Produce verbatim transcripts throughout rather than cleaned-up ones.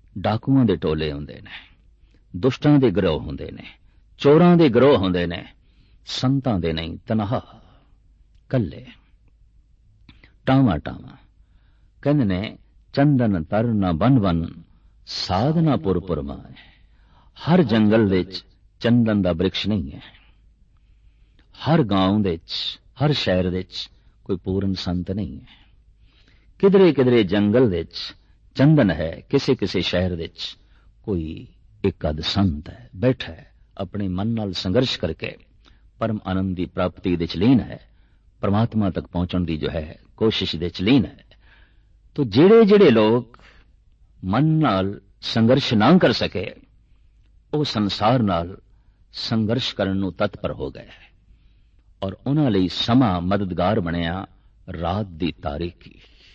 डाकुआं दे टोले हुंदे ने, दुष्टां दे गिरोह हुंदे ने, चोरां दे गिरोह हुंदे ने, संतां दे नहीं, तनहा कल्ले टावां टावां। कहंदे ने चंदन तर ना बन बन साधना पुर पुर माए। हर जंगल विच चंदन दा वृक्ष नहीं है, हर गांव विच हर शहर विच कोई पूर्ण संत नहीं है। किधरे किधरे जंगल विच चंदन है, किसी किसी शहर विच कोई एक अद संत है, बैठा है अपने मन नाल संघर्ष करके परम आनंद की प्राप्ति दे लीन है, परमात्मा तक पहुंचण की जो है कोशिश दे लीन है। तो जेड़े जेड़े लोग मन नाल संघर्ष ना कर सके वो संसार नाल संघर्ष करन नूं तत्पर हो गए और उन्हां लई समा मददगार बनिया रात दी तारीकी।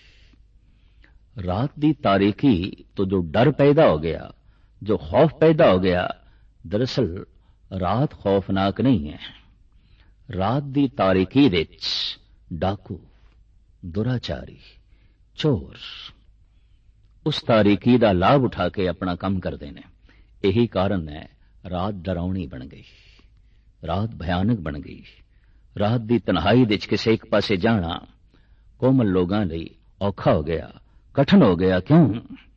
रात दी तारीकी तो जो डर पैदा हो गया, जो खौफ पैदा हो गया, दरअसल रात खौफनाक नहीं है। रात दी तारीकी विच डाकू, दुराचारी, चोर उस तारीकी का लाभ उठा के अपना काम करते हैं। यही कारण है रात डरावनी बन गई, रात भयानक बन गई। रात दी तन्हाई विच किसी एक पासे जाना कोमल लोगां लई औखा हो गया, कठिन हो गया। क्यों?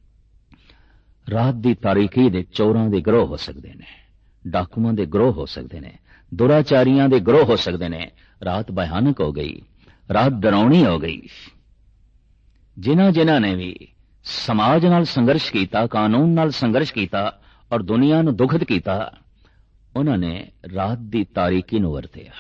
रात दी तारीकी दे चोरां दे गिरोह हो सकते हैं, डाकुआं दे गिरोह हो सकते हैं, दुराचारियां दे गिरोह हो सकते हैं। रात भयानक हो गई, रात डरावनी हो गई। जिन्हां जिन्हां ने भी समाज नाल संघर्ष किया, कानून नाल संघर्ष किया और दुनिया नूं दुखद किया, उन्होंने रात दी तारीकी नूं वरतिया।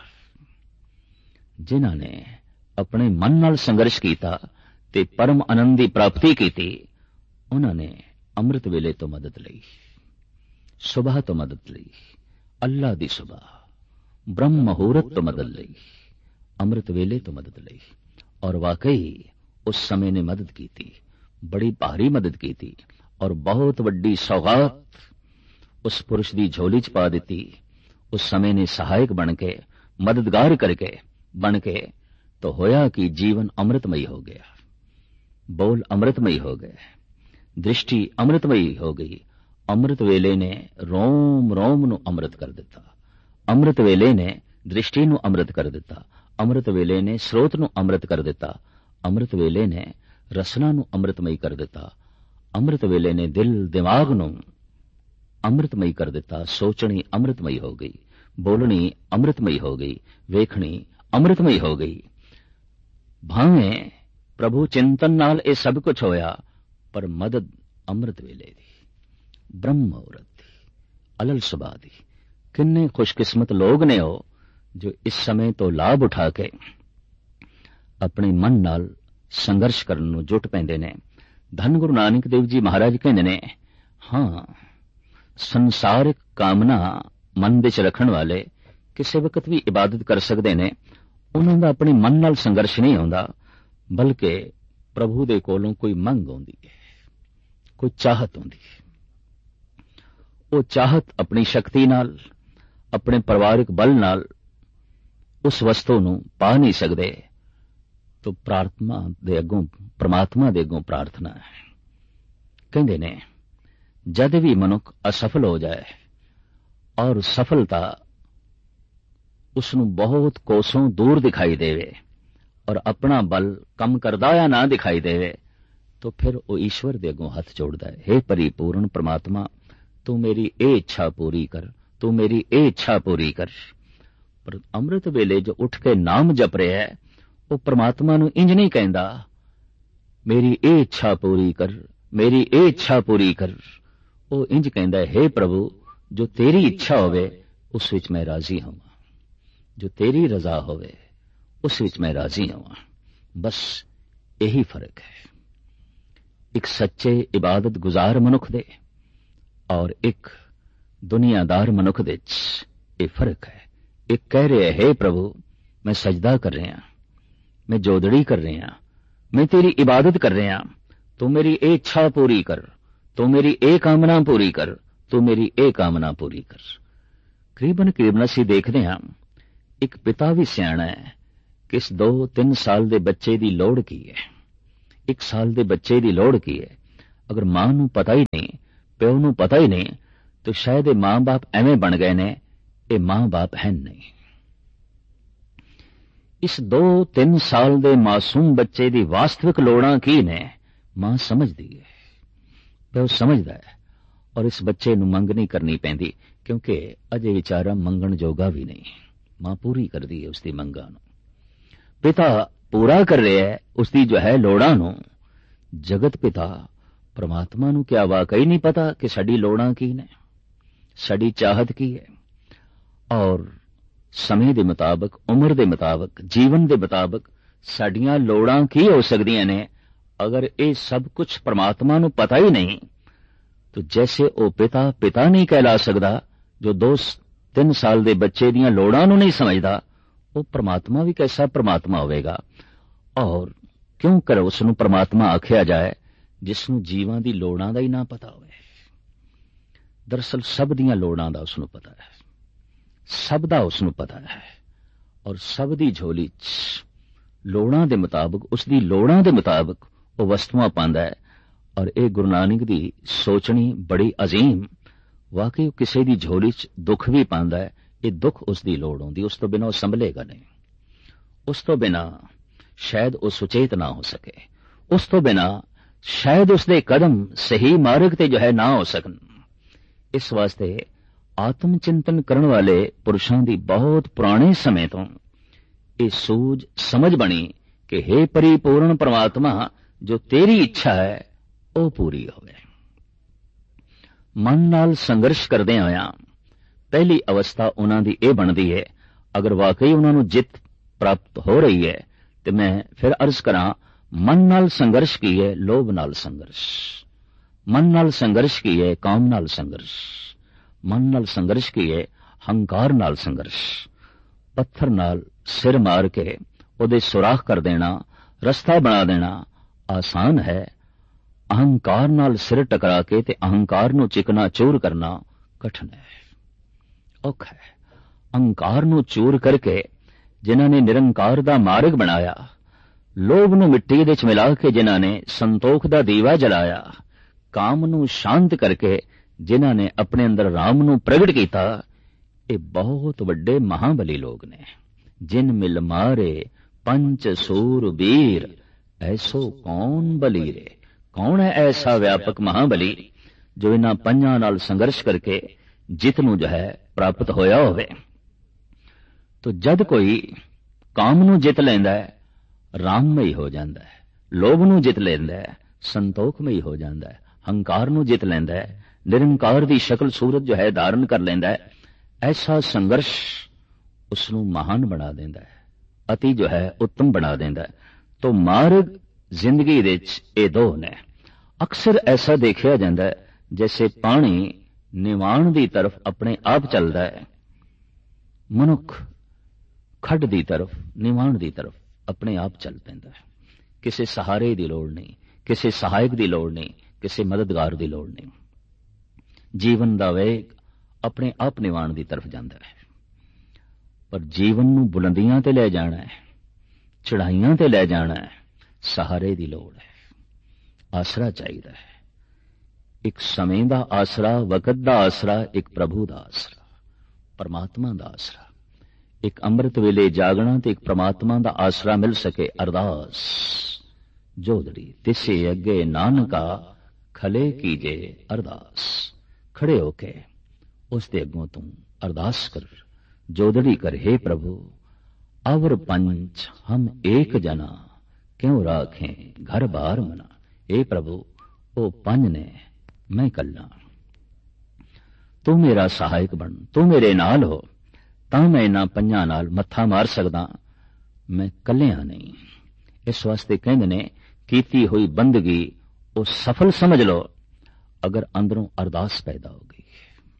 जिन्हां ने अपने मन नाल संघर्ष किया ते परम आनंद की प्राप्ति की, उन्होंने अमृत वेले तो मदद लई, सुबह तो मदद लई, अल्लाह दी सुबह, ब्रह्म मुहूर्त तो मदद लई, अमृत वेले तो मदद लई। और वाकई उस समय ने मदद की थी, बड़ी भारी मदद की थी और बहुत वड्डी सौगात उस पुरुष की झोली च पा दी। उस समय ने सहायक बन के, मददगार करके बन के तो होया कि जीवन अमृतमयी हो गया, बोल अमृतमयी हो गए, दृष्टि अमृतमयी हो गई। अमृत वेले ने रोम रोम नूं अमृत कर दिता, अमृत वेले ने दृष्टि नूं अमृत कर दिता, अमृत वेले ने स्रोत नूं अमृत कर दिता, अमृत वेले ने रसना नूं अमृतमयी कर दिता, अमृत वेले ने दिल दिमाग नूं अमृतमयी कर दिता। सोचनी अमृतमयी हो गई, बोलनी अमृतमयी हो गई, वेखनी अमृतमयी हो गई। भावें प्रभु चिंतन नाल ये सब कुछ होया, पर मदद अमृत वेले दी, ब्रह्म मुहूर्त दी, अलल सुबह दी। किन्ने खुशकिस्मत लोग ने हो जो इस समय तो लाभ उठा के अपने मन नाल संघर्ष करन नूं जुट पैंदे ने। धन गुरु नानक देव जी महाराज कहंदे ने, हाँ संसारिक कामना मन विच रखण वाले किसी वक्त भी इबादत कर सकते ने। उन्हां दा अपने मन नाल संघर्ष नहीं होंदा, बल्कि प्रभु दे कोलों कोई मंग आउंदी है, कोई चाहत आउंदी है। वो चाहत अपनी शक्ति नाल, अपने परिवारिक बल नाल उस वस्तु नूं पा नहीं सकते, तो प्रार्थना दे अगों, परमात्मा दे अगों प्रार्थना है। कहंदे ने जद भी मनुख असफल हो जाए और सफलता उसनूं बहुत कोसों दूर दिखाई देवे और अपना बल कम करदा या ना दिखाई देवे, तो फिर वो ईश्वर दे अगों हथ जोड़दा है, हे परिपूर्ण परमात्मा तू मेरी ए इच्छा पूरी कर, तू मेरी ए इच्छा पूरी कर। पर अमृत वेले जो उठ के नाम जप रहा है, वो परमात्मा नूं इंज नहीं कहंदा मेरी ए इच्छा पूरी कर, मेरी ए इच्छा पूरी कर। वो इंज कहंदा है, हे प्रभु जो तेरी इच्छा होवे उस विच मैं राजी होवां, जो तेरी रजा होवे उस विच मैं राजी होवां। बस यही फर्क है एक सच्चे इबादत गुजार मनुख दे और एक दुनियादार मनुख दे च ये फर्क है। एक कह रहे है, हे प्रभु मैं सजदा कर रहा, मैं जोदड़ी कर रहा, मैं तेरी इबादत कर रहा, तू मेरी ए इच्छा पूरी कर, तू मेरी ए कामना पूरी कर, तू मेरी ए कामना पूरी कर। करीबन करीबन असीं देखदे हां एक पिता भी सियाणा है कि इस दो तीन साल दे बच्चे दी लोड़ की है, एक साल दे बच्चे दी लोड़ की है। अगर मां नूं पता ही नहीं ਪਿਓ ਨੂੰ ਪਤਾ ਹੀ ਨਹੀਂ ਤੇ ਸ਼ਾਇਦ ਇਹ ਮਾਂ-ਬਾਪ ਐਵੇਂ ਬਣ ਗਏ ਨੇ, ਇਹ ਮਾਂ-ਬਾਪ ਹੈ ਨਹੀਂ। ਇਸ ਦੋ ਤਿੰਨ ਸਾਲ ਦੇ ਮਾਸੂਮ ਬੱਚੇ ਦੀ ਵਾਸਤਵਿਕ ਲੋੜਾਂ ਕੀ ਨੇ, ਮਾਂ ਸਮਝਦੀ ਹੈ, ਪਿਓ ਸਮਝਦਾ ਹੈ, ਔਰ ਇਸ ਬੱਚੇ ਨੂੰ ਮੰਗ ਨਹੀਂ ਕਰਨੀ ਪੈਂਦੀ, ਕਿਉਂਕਿ ਅਜੇ ਵਿਚਾਰਾ ਮੰਗਣ ਜੋਗਾ ਵੀ ਨਹੀਂ। ਮਾਂ ਪੂਰੀ ਕਰਦੀ ਹੈ ਉਸਦੀ ਮੰਗਾਂ ਨੂੰ, ਪਿਤਾ ਪੂਰਾ ਕਰ ਰਿਹਾ ਹੈ ਉਸਦੀ ਜੋ ਹੈ ਲੋੜਾਂ ਨੂੰ। ਜਗਤ ਪਿਤਾ ਪਰਮਾਤਮਾ ਨੂੰ ਕਿਆ ਵਾਕਈ ਨਹੀਂ ਪਤਾ ਕਿ ਸਾਡੀ ਲੋੜਾਂ ਕੀ ਨੇ, ਸਾਡੀ ਚਾਹਤ ਕੀ ਹੈ? ਔਰ ਸਮੇਂ ਦੇ ਮੁਤਾਬਕ, ਉਮਰ ਦੇ ਮੁਤਾਬਕ, ਜੀਵਨ ਦੇ ਮੁਤਾਬਕ ਸਾਡੀਆਂ ਲੋੜਾਂ ਕੀ ਹੋ ਸਕਦੀਆਂ ਨੇ? ਅਗਰ ਇਹ ਸਭ ਕੁਝ ਪਰਮਾਤਮਾ ਨੂੰ ਪਤਾ ਹੀ ਨਹੀਂ ਤਾਂ ਜੈਸੇ ਉਹ ਪਿਤਾ ਪਿਤਾ ਨਹੀਂ ਕਹਿਲਾ ਸਕਦਾ ਜੋ ਦੋ ਤਿੰਨ ਸਾਲ ਦੇ ਬੱਚੇ ਦੀਆਂ ਲੋੜਾਂ ਨੂੰ ਨਹੀਂ ਸਮਝਦਾ, ਉਹ ਪਰਮਾਤਮਾ ਵੀ ਕੈਸਾ ਪਰਮਾਤਮਾ ਹੋਵੇਗਾ? ਔਰ ਕਿਉਂ ਕਰ ਉਸ ਨੂੰ ਪਰਮਾਤਮਾ ਆਖਿਆ ਜਾਏ ਜਿਸ ਨੂੰ ਜੀਵਾਂ ਦੀ ਲੋੜਾਂ ਦਾ ਹੀ ਨਾ ਪਤਾ ਹੋਵੇ? ਦਰਅਸਲ ਸਭ ਦੀਆਂ ਲੋੜਾਂ ਦਾ ਉਸ ਨੂੰ ਪਤਾ ਹੈ, ਸਭ ਦਾ ਉਸ ਨੂੰ ਪਤਾ ਹੈ, ਔਰ ਸਭ ਦੀ ਝੋਲੀ 'ਚ ਲੋੜਾਂ ਦੇ ਮੁਤਾਬਕ, ਉਸ ਦੀ ਲੋੜਾਂ ਦੇ ਮੁਤਾਬਕ ਉਹ ਵਸਤੂਆਂ ਪਾਉਂਦਾ ਹੈ। ਔਰ ਇਹ ਗੁਰੂ ਨਾਨਕ ਦੀ ਸੋਚਣੀ ਬੜੀ ਅਜ਼ੀਮ, ਵਾਕਈ ਉਹ ਕਿਸੇ ਦੀ ਝੋਲੀ 'ਚ ਦੁੱਖ ਵੀ ਪਾਉਂਦਾ ਹੈ। ਇਹ ਦੁੱਖ ਉਸ ਦੀ ਲੋੜ ਹੁੰਦੀ, ਉਸ ਤੋਂ ਬਿਨਾਂ ਉਹ ਸੰਭਲੇਗਾ ਨਹੀਂ, ਉਸ ਤੋਂ ਬਿਨਾਂ ਸ਼ਾਇਦ ਉਹ ਸੁਚੇਤ ਨਾ ਹੋ ਸਕੇ, ਉਸ ਤੋਂ ਬਿਨਾਂ ਸ਼ਾਇਦ ਉਸਦੇ ਕਦਮ ਸਹੀ ਮਾਰਗ ਤੇ ਜੋ ਹੈ ਨਾ ਹੋ ਸਕਣ। ਇਸ ਵਾਸਤੇ ਆਤਮ ਚਿੰਤਨ ਕਰਨ ਵਾਲੇ ਪੁਰਸ਼ਾਂ ਦੀ ਬਹੁਤ ਪੁਰਾਣੇ ਸਮੇਂ ਤੋਂ ਇਹ ਸੂਝ ਸਮਝ ਬਣੀ ਕਿ हे ਪਰਿਪੂਰਨ ਪਰਮਾਤਮਾ, ਜੋ ਤੇਰੀ ਇੱਛਾ ਹੈ ਉਹ ਪੂਰੀ ਹੋਵੇ। ਮਨ ਨਾਲ ਸੰਘਰਸ਼ ਕਰਦੇ ਹੋਇਆਂ ਪਹਿਲੀ ਅਵਸਥਾ ਉਹਨਾਂ ਦੀ ਇਹ ਬਣਦੀ ਹੈ, ਅਗਰ ਵਾਕਈ ਉਹਨਾਂ ਨੂੰ ਜਿੱਤ ਪ੍ਰਾਪਤ ਹੋ ਰਹੀ ਹੈ ਤੇ ਮੈਂ ਫਿਰ ਅਰਜ਼ ਕਰਾਂ, ਮਨ ਨਾਲ ਸੰਘਰਸ਼ ਕੀ ਹੈ? ਲੋਭ ਨਾਲ ਸੰਘਰਸ਼। ਮਨ ਨਾਲ ਸੰਘਰਸ਼ ਕੀ ਹੈ? ਕਾਮ ਨਾਲ ਸੰਘਰਸ਼। ਮਨ ਨਾਲ ਸੰਘਰਸ਼ ਕੀ ਹੈ? ਹੰਕਾਰ ਨਾਲ ਸੰਘਰਸ਼। ਪੱਥਰ ਨਾਲ ਸਿਰ ਮਾਰ ਕੇ ਉਹਦੇ ਸੁਰਾਖ ਕਰ ਦੇਣਾ, ਰਸਤਾ ਬਣਾ ਦੇਣਾ ਆਸਾਨ ਹੈ। ਅਹੰਕਾਰ ਨਾਲ ਸਿਰ ਟਕਰਾ ਕੇ ਤੇ ਅਹੰਕਾਰ ਨੂੰ ਚਿਕਨਾ ਚੂਰ ਕਰਨਾ ਕਠਿਨ ਹੈ, ਔਖਾ ਹੈ। ਅਹੰਕਾਰ ਨੂੰ ਚੂਰ ਕਰਕੇ ਜਿਨ੍ਹਾਂ ਨੇ ਨਿਰੰਕਾਰ ਦਾ ਮਾਰਗ ਬਣਾਇਆ, ਲੋਭ ਨੂੰ ਮਿੱਟੀ ਦੇ ਚ ਮਿਲਾ ਕੇ ਜਿਨ੍ਹਾਂ ਨੇ ਸੰਤੋਖ ਦਾ ਦੀਵਾ ਜਲਾਇਆ, ਕਾਮ ਨੂੰ ਸ਼ਾਂਤ ਕਰਕੇ ਜਿਨ੍ਹਾਂ ਨੇ ਆਪਣੇ ਅੰਦਰ ਰਾਮ ਨੂੰ ਪ੍ਰਗਟ ਕੀਤਾ, ਇਹ ਬਹੁਤ ਵੱਡੇ ਮਹਾਬਲੀ ਲੋਕ ਨੇ। ਜਿਨ ਮਿਲ ਮਾਰੇ ਪੰਚ ਸੂਰ ਵੀਰ, ਐਸੋ ਕੌਣ ਬਲੀ ਰੇ। ਕੌਣ ਹੈ ਐਸਾ ਵਿਆਪਕ ਮਹਾਬਲੀ ਜੋ ਇਹਨਾਂ ਪੰਜਾਂ ਨਾਲ ਸੰਘਰਸ਼ ਕਰਕੇ ਜਿੱਤ ਨੂੰ ਜੋ ਹੈ ਪ੍ਰਾਪਤ ਹੋਇਆ ਹੋਵੇ? ਤੋ ਜਦ ਕੋਈ ਕਾਮ ਨੂੰ ਜਿੱਤ ਲੈਂਦਾ ਹੈ, ਰਾਮਮਈ ਹੋ ਜਾਂਦਾ ਹੈ। ਲੋਭ ਨੂੰ ਜਿੱਤ ਲੈਂਦਾ ਹੈ, ਸੰਤੋਖਮਈ ਹੋ ਜਾਂਦਾ ਹੈ। ਹੰਕਾਰ ਨੂੰ ਜਿੱਤ ਲੈਂਦਾ ਹੈ, ਨਿਰੰਕਾਰ ਦੀ ਸ਼ਕਲ ਸੂਰਤ ਜੋ ਹੈ ਧਾਰਨ ਕਰ ਲੈਂਦਾ ਹੈ। ਐਸਾ ਸੰਘਰਸ਼ ਉਸ ਨੂੰ ਮਹਾਨ ਬਣਾ ਦਿੰਦਾ ਹੈ, ਅਤੀ ਜੋ ਹੈ ਉੱਤਮ ਬਣਾ ਦਿੰਦਾ ਹੈ। ਤੋ ਮਾਰਗ ਜ਼ਿੰਦਗੀ ਦੇ ਵਿੱਚ ਇਹ ਦੋ ਨੇ। ਅਕਸਰ ਐਸਾ ਦੇਖਿਆ ਜਾਂਦਾ ਹੈ ਜੈਸੇ ਪਾਣੀ ਨਿਵਾਣ ਦੀ ਤਰਫ ਆਪਣੇ ਆਪ ਚੱਲਦਾ ਹੈ, ਮਨੁੱਖ ਖੱਡ ਦੀ ਤਰਫ, ਨਿਵਾਣ ਦੀ ਤਰਫ ਆਪਣੇ ਆਪ ਚੱਲ ਪੈਂਦਾ ਹੈ। ਕਿਸੇ ਸਹਾਰੇ ਦੀ ਲੋੜ ਨਹੀਂ, ਕਿਸੇ ਸਹਾਇਕ ਦੀ ਲੋੜ ਨਹੀਂ, ਕਿਸੇ ਮਦਦਗਾਰ ਦੀ ਲੋੜ ਨਹੀਂ। ਜੀਵਨ ਦਾ ਵੇਗ ਆਪਣੇ ਆਪ ਨਿਵਾਣ ਦੀ ਤਰਫ ਜਾਂਦਾ ਹੈ। ਪਰ ਜੀਵਨ ਨੂੰ ਬੁਲੰਦੀਆਂ ਤੇ ਲੈ ਜਾਣਾ ਹੈ, ਚੜਾਈਆਂ ਤੇ ਲੈ ਜਾਣਾ ਹੈ, ਸਹਾਰੇ ਦੀ ਲੋੜ ਹੈ, ਆਸਰਾ ਚਾਹੀਦਾ ਹੈ। ਇੱਕ ਸਮੇਂ ਦਾ ਆਸਰਾ, ਵਕਤ ਦਾ ਆਸਰਾ, ਇੱਕ ਪ੍ਰਭੂ ਦਾ ਆਸਰਾ, ਪਰਮਾਤਮਾ ਦਾ ਆਸਰਾ। ਇੱਕ ਅੰਮ੍ਰਿਤ ਵੇਲੇ ਜਾਗਣਾ ਤੇ ਇੱਕ ਪਰਮਾਤਮਾ ਦਾ ਆਸਰਾ ਮਿਲ ਸਕੇ। ਅਰਦਾਸ ਜੋਦੜੀ ਤਿਸੇ ਅੱਗੇ ਨਾਨਕਾ ਖਲੇ ਕੀਜੇ ਅਰਦਾਸ। ਖੜੇ ਹੋ ਕੇ ਉਸ ਦੇ ਅੱਗੋਂ ਤੂੰ ਅਰਦਾਸ ਕਰ, ਜੋਦੜੀ ਕਰ, हे प्रभु अवर पंच हम एक जना क्यों राखें घर बार मना। हे प्रभु ओ पंज ने मैं कल्ला, तू मेरा सहायक बन, तू मेरे नाल हो ਤਾਂ ਮੈਂ ਇਹਨਾਂ ਪੰਜਾਂ ਨਾਲ ਮੱਥਾ ਮਾਰ ਸਕਦਾ, ਮੈਂ ਕੱਲਿਆਂ ਨਹੀਂ। ਇਸ ਵਾਸਤੇ ਕਹਿੰਦੇ ਨੇ ਕੀਤੀ ਹੋਈ ਬੰਦਗੀ ਉਹ ਸਫਲ ਸਮਝ ਲਓ ਅਗਰ ਅੰਦਰੋਂ ਅਰਦਾਸ ਪੈਦਾ ਹੋ ਗਈ।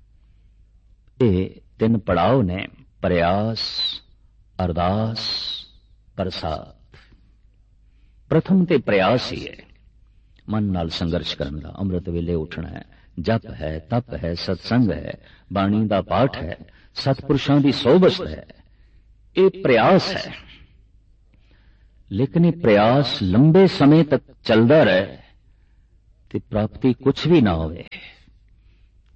ਇਹ ਤਿੰਨ ਪੜਾਅ ਨੇ, ਪ੍ਰਯਾਸ, ਅਰਦਾਸ, ਪ੍ਰਸਾਦ। ਪ੍ਰਥਮ ਤੇ ਪ੍ਰਯਾਸ ਹੀ ਹੈ, ਮਨ ਨਾਲ ਸੰਘਰਸ਼ ਕਰਨ ਦਾ। ਅੰਮ੍ਰਿਤ ਵੇਲੇ ਉੱਠਣਾ ਹੈ, ਜਪ ਹੈ, ਤਪ ਹੈ, ਸਤਸੰਗ ਹੈ, ਬਾਣੀ ਦਾ ਪਾਠ ਹੈ, ਸਤਪੁਰਸ਼ਾਂ ਦੀ ਸੋਭਤ ਹੈ। ਇਹ ਪ੍ਰਯਾਸ ਹੈ, ਲੇਕਿਨ ਇਹ ਪ੍ਰਯਾਸ ਲੰਬੇ ਸਮੇਂ ਤੱਕ ਚੱਲਦਾ ਰਹੇ ਤੇ ਪ੍ਰਾਪਤੀ ਕੁਛ ਵੀ ਨਾ ਹੋਵੇ,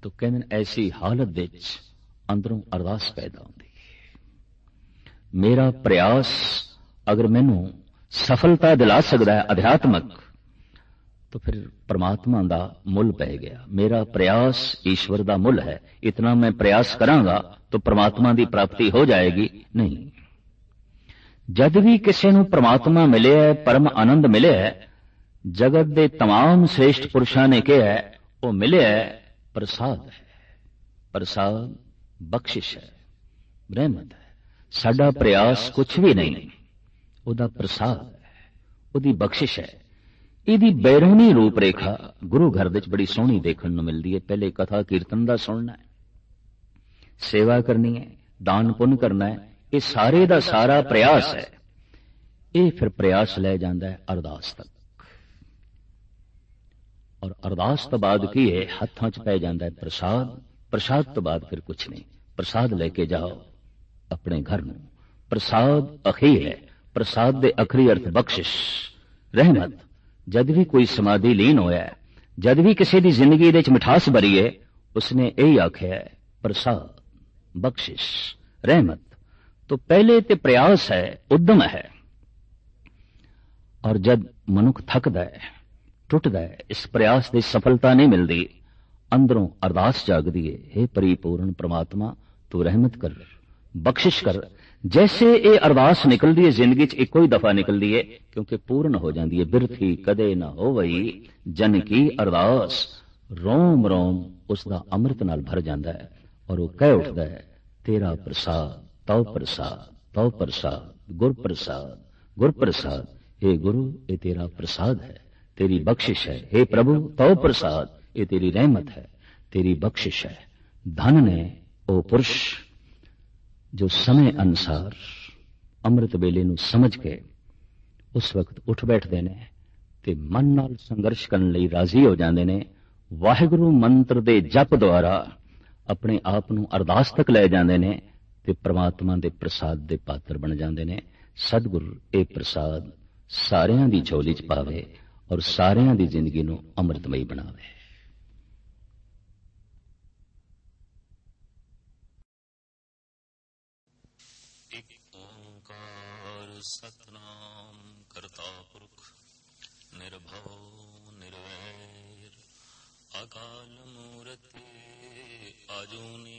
तो कहते ऐसी हालत विच अंदरों अरदास पैदा होंदी है। मेरा प्रयास अगर मैनू सफलता दिला सकता है अध्यात्मक, तो फिर परमात्मा का मुल पै गया। मेरा प्रयास ईश्वर का मुल है। इतना मैं प्रयास करांगा तो परमात्मा की प्राप्ति हो जाएगी? नहीं। जद भी किसी नूं परमात्मा मिले है, परम आनंद मिले है, जगत के तमाम श्रेष्ठ पुरुषों ने कहा है वो मिले है प्रसाद है। प्रसाद बख्शिश है, रहमत है। साडा प्रयास कुछ भी नहीं, उहदा प्रसाद है, उहदी बख्शिश है। इहदी बैरूनी रूप रेखा गुरु घर विच बड़ी सोहनी देखण नूं मिलदी है। पहले कथा कीर्तन दा सुनना है, सेवा करनी है, दान पुण्य करना है, ये सारे दा सारा प्रयास है। ये फिर प्रयास लै जांदा है अरदास तक, और अरदास तो बाद की है हत्थां च पै जांदा है प्रसाद। प्रसाद तो बाद फिर कुछ नहीं। प्रसाद लेके जाओ अपने घर नूं। प्रसाद अखीर है। प्रसाद दे अखरी अर्थ बख्शिश, रहमत। जद भी कोई समाधि लीन होया है, जद भी किसी की जिंदगी दे मिठास भरी है, उसने यही आख्या है प्रसाद, बख्शिश, रहमत। तो पहले ते प्रयास है, उद्यम है। और जब मनुख थकदा है, टुटदा है, इस प्रयास की सफलता नहीं मिलती, अंदरों अरदास जागदी है, हे परिपूर्ण परमात्मा तू रहमत कर, बख्शिश कर। जैसे ये अरदास निकलती है जिंदगी च इको ही दफा निकलती है, क्योंकि पूर्ण हो जाती है। बिरथी कदे ना होवई जन की अरदास, रोम रोम उसका अमृत नाल भर जाता है। और वो कह उठता है तेरा प्रसाद तौ प्रसाद, तौ प्रसाद, गुर प्रसाद, गुर प्रसाद। हे गुरु ये तेरा प्रसाद है, तेरी बख्शिश है। हे प्रभु तौ प्रसाद, ये तेरी रहमत है, तेरी बख्शिश है। धन ने ओ पुरुष जो समय अनुसार अमृत वेले नूं समझ के उस वक्त उठ बैठते हैं ते मन नाल संघर्ष करने लई राजी हो जाते हैं। वाहिगुरू मंत्र दे जप द्वारा अपने आप नूं अरदास तक लै जाते हैं ते परमात्मा दे प्रसाद दे पात्र बन जाते हैं। सतगुरु ये प्रसाद सारियां दी झोली च पावे और सारियां दी जिंदगी नूं अमृतमई बनावे। सतनाम करता पुरख निर्भव निर्वैर अकाल मूर्ति आजूनी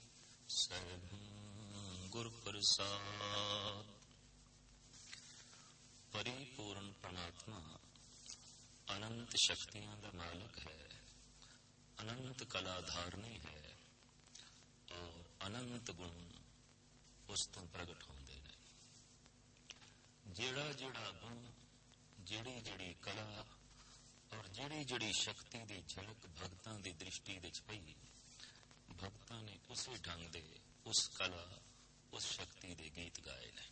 सैभं गुर प्रसाद। परिपूर्ण परमात्मा अनंत शक्तियां का मालिक है, अनंत कला धारणी है और अनंत गुण उस तो प्रगट होंदे ने। जेड़ा जेड़ा गुण, जेड़ी जेड़ी कला और जेड़ी जेड़ी शक्ति की झलक भगतां की दृष्टि विच पई, भगतां ने उसी ढंग दे उस कला उस शक्ति के गीत गाए ने।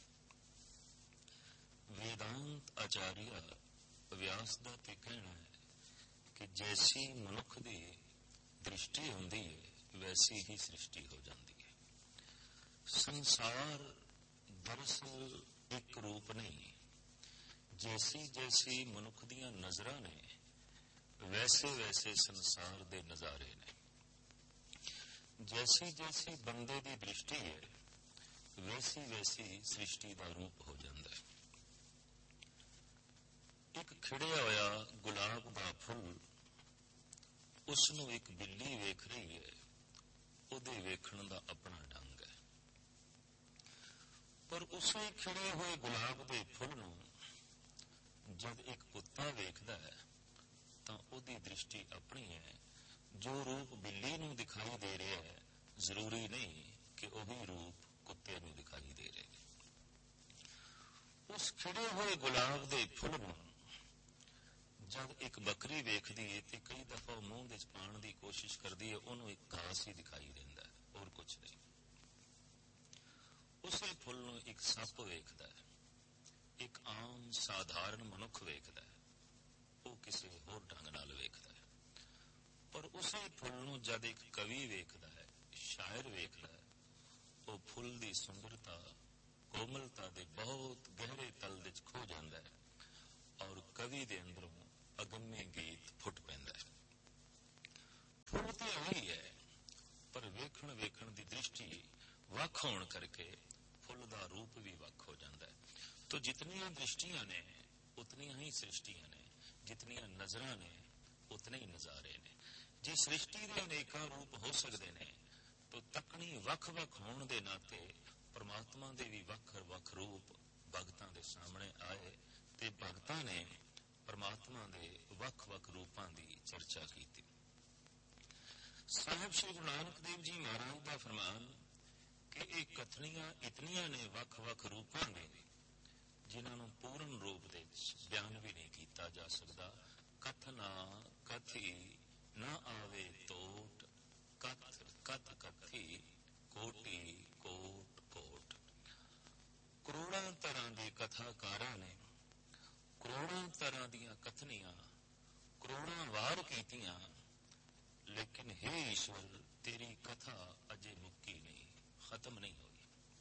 वेदांत आचार्य व्यास दा ते कहना है कि जैसी मनुख की दृष्टि होंदी है वैसी ही सृष्टि हो जाती है। संसार दरअसल एक रूप नहीं, जैसी जैसी मनुख दियां नजरां ने वैसे वैसे संसार दे नजारे ने। जैसी जैसी बंदे की दृष्टि है वैसी वैसी सृष्टि का रूप हो जाता है। एक खिड़िया होया गुलाब का फुल, उसनों एक बिल्ली वेख रही है, उहदे वेखण का अपना ढंग है। पर उसे खिड़े हुए गुलाब के फुल नूं जब एक कुत्ता वेखदा है तां उहदी दृष्टि अपनी है। जो रूप बिल्ली नूं दिखाई दे रहा है जरूरी नहीं कि वही रूप कुत्ते नूं दिखाई दे रहे। उस खिड़े हुए गुलाब के फुल नूं जब एक बकरी वेखदी है तो कई दफा मूंह विच पाण की कोशिश करती है, उन्होंने एक घास ही दिखाई देता है और कुछ नहीं। उसे फुल नूं एक सप वेखदा है, एक आम साधारण मनुख वेखदा है, वो किसी होर ढंग नाल वेखदा है। पर उसे फुल नूं जद एक कवि वेखदा है, शायर वेखदा है, वो फुल की सुंदरता कोमलता दे बहुत गहरे तल विच खो जाता है और कवि दे अंदरों अगम्य गीत फुट पैंदा है। फुल तो वही है ਵੇਖਣ ਦੀ ਦ੍ਰਿਸ਼ਟੀ ਵੱਖ ਹੋਣ ਕਰਕੇ ਫੁੱਲ ਦਾ ਰੂਪ ਵੀ ਵੱਖ ਹੋ ਜਾਂਦਾ ਹੈ। ਤੋ ਜਿਤਨੀਆਂ ਦ੍ਰਿਸ਼ਟੀਆਂ ਨੇ ਉਤਨੀਆਂ ਹੀ ਸ੍ਰਿਸ਼ਟੀਆਂ ਨੇ, ਜਿਤਨੀਆਂ ਨਜ਼ਰਾਂ ਨੇ ਉਤਨੇ ਹੀ ਨਜ਼ਾਰੇ ਨੇ। ਜੇ ਸ੍ਰਿਸ਼ਟੀ ਦੇ ਅਨੇਕਾਂ ਰੂਪ ਹੋ ਸਕਦੇ ਨੇ ਤਾਂ ਤੱਕਣੀ ਵੱਖ-ਵੱਖ ਹੋਣ ਦੇ ਨਾਤੇ ਪਰਮਾਤਮਾ ਦੇ ਵੀ ਵੱਖ-ਵੱਖ ਰੂਪ ਭਗਤਾਂ ਦੇ ਸਾਹਮਣੇ ਆਏ ਤੇ ਭਗਤਾਂ ਨੇ ਪਰਮਾਤਮਾ ਦੇ ਵੱਖ-ਵੱਖ ਰੂਪਾਂ ਦੀ ਚਰਚਾ ਕੀਤੀ। ਸਾਹਿਬ ਸ਼੍ਰੀ ਗੁਰੂ ਨਾਨਕ ਦੇਵ ਜੀ ਮਹਾਰਾਜ ਦਾ ਫਰਮਾਨ ਕਿ ਇਹ ਕਥਨੀਆਂ ਇਤਨੀਆਂ ਨੇ ਵੱਖ-ਵੱਖ ਰੂਪਾਂ ਦੇ, ਜਿਨ੍ਹਾਂ ਨੂੰ ਪੂਰਨ ਰੂਪ ਦੇ ਵਿੱਚ ਬਿਆਨ ਵੀ ਨਹੀਂ ਕੀਤਾ ਜਾ ਸਕਦਾ। ਕਥਨਾ ਕਥੀ ਨਾ ਆਵੇ ਤੋਟ, ਕਥ ਕਥ ਕਥੀ ਕੋਟੀ ਕੋਟ ਕੋਟ। ਕਰੋੜਾਂ ਤਰ੍ਹਾਂ ਦੇ ਕਥਾਕਾਰਾਂ ਨੇ ਕਰੋੜਾਂ ਤਰ੍ਹਾਂ ਦੀਆਂ ਕਥਨੀਆਂ ਕਰੋੜਾਂ ਵਾਰ ਕੀਤੀਆਂ, ਲੇਕਿਨ ਹੇ ਈਸ਼ਵਰ ਤੇਰੀ ਕਥਾ ਅਜੇ ਮੁੱਕੀ ਨਹੀਂ, ਖਤਮ ਨਹੀਂ ਹੋਈ।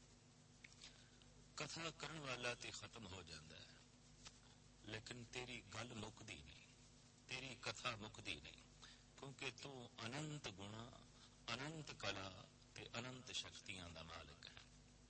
ਕਥਾ ਕਰਨ ਵਾਲਾ ਤੇ ਖਤਮ ਹੋ ਜਾਂਦਾ ਹੈ, ਲੇਕਿਨ ਤੇਰੀ ਗੱਲ ਮੁੱਕਦੀ ਨਹੀਂ, ਤੇਰੀ ਕਥਾ ਮੁੱਕਦੀ ਨਹੀਂ, ਕਿਉਂਕਿ ਤੂੰ ਅਨੰਤ ਗੁਣਾ, ਅਨੰਤ ਕਲਾ ਤੇ ਅਨੰਤ ਸ਼ਕਤੀਆਂ ਦਾ ਮਾਲਕ ਹੈ।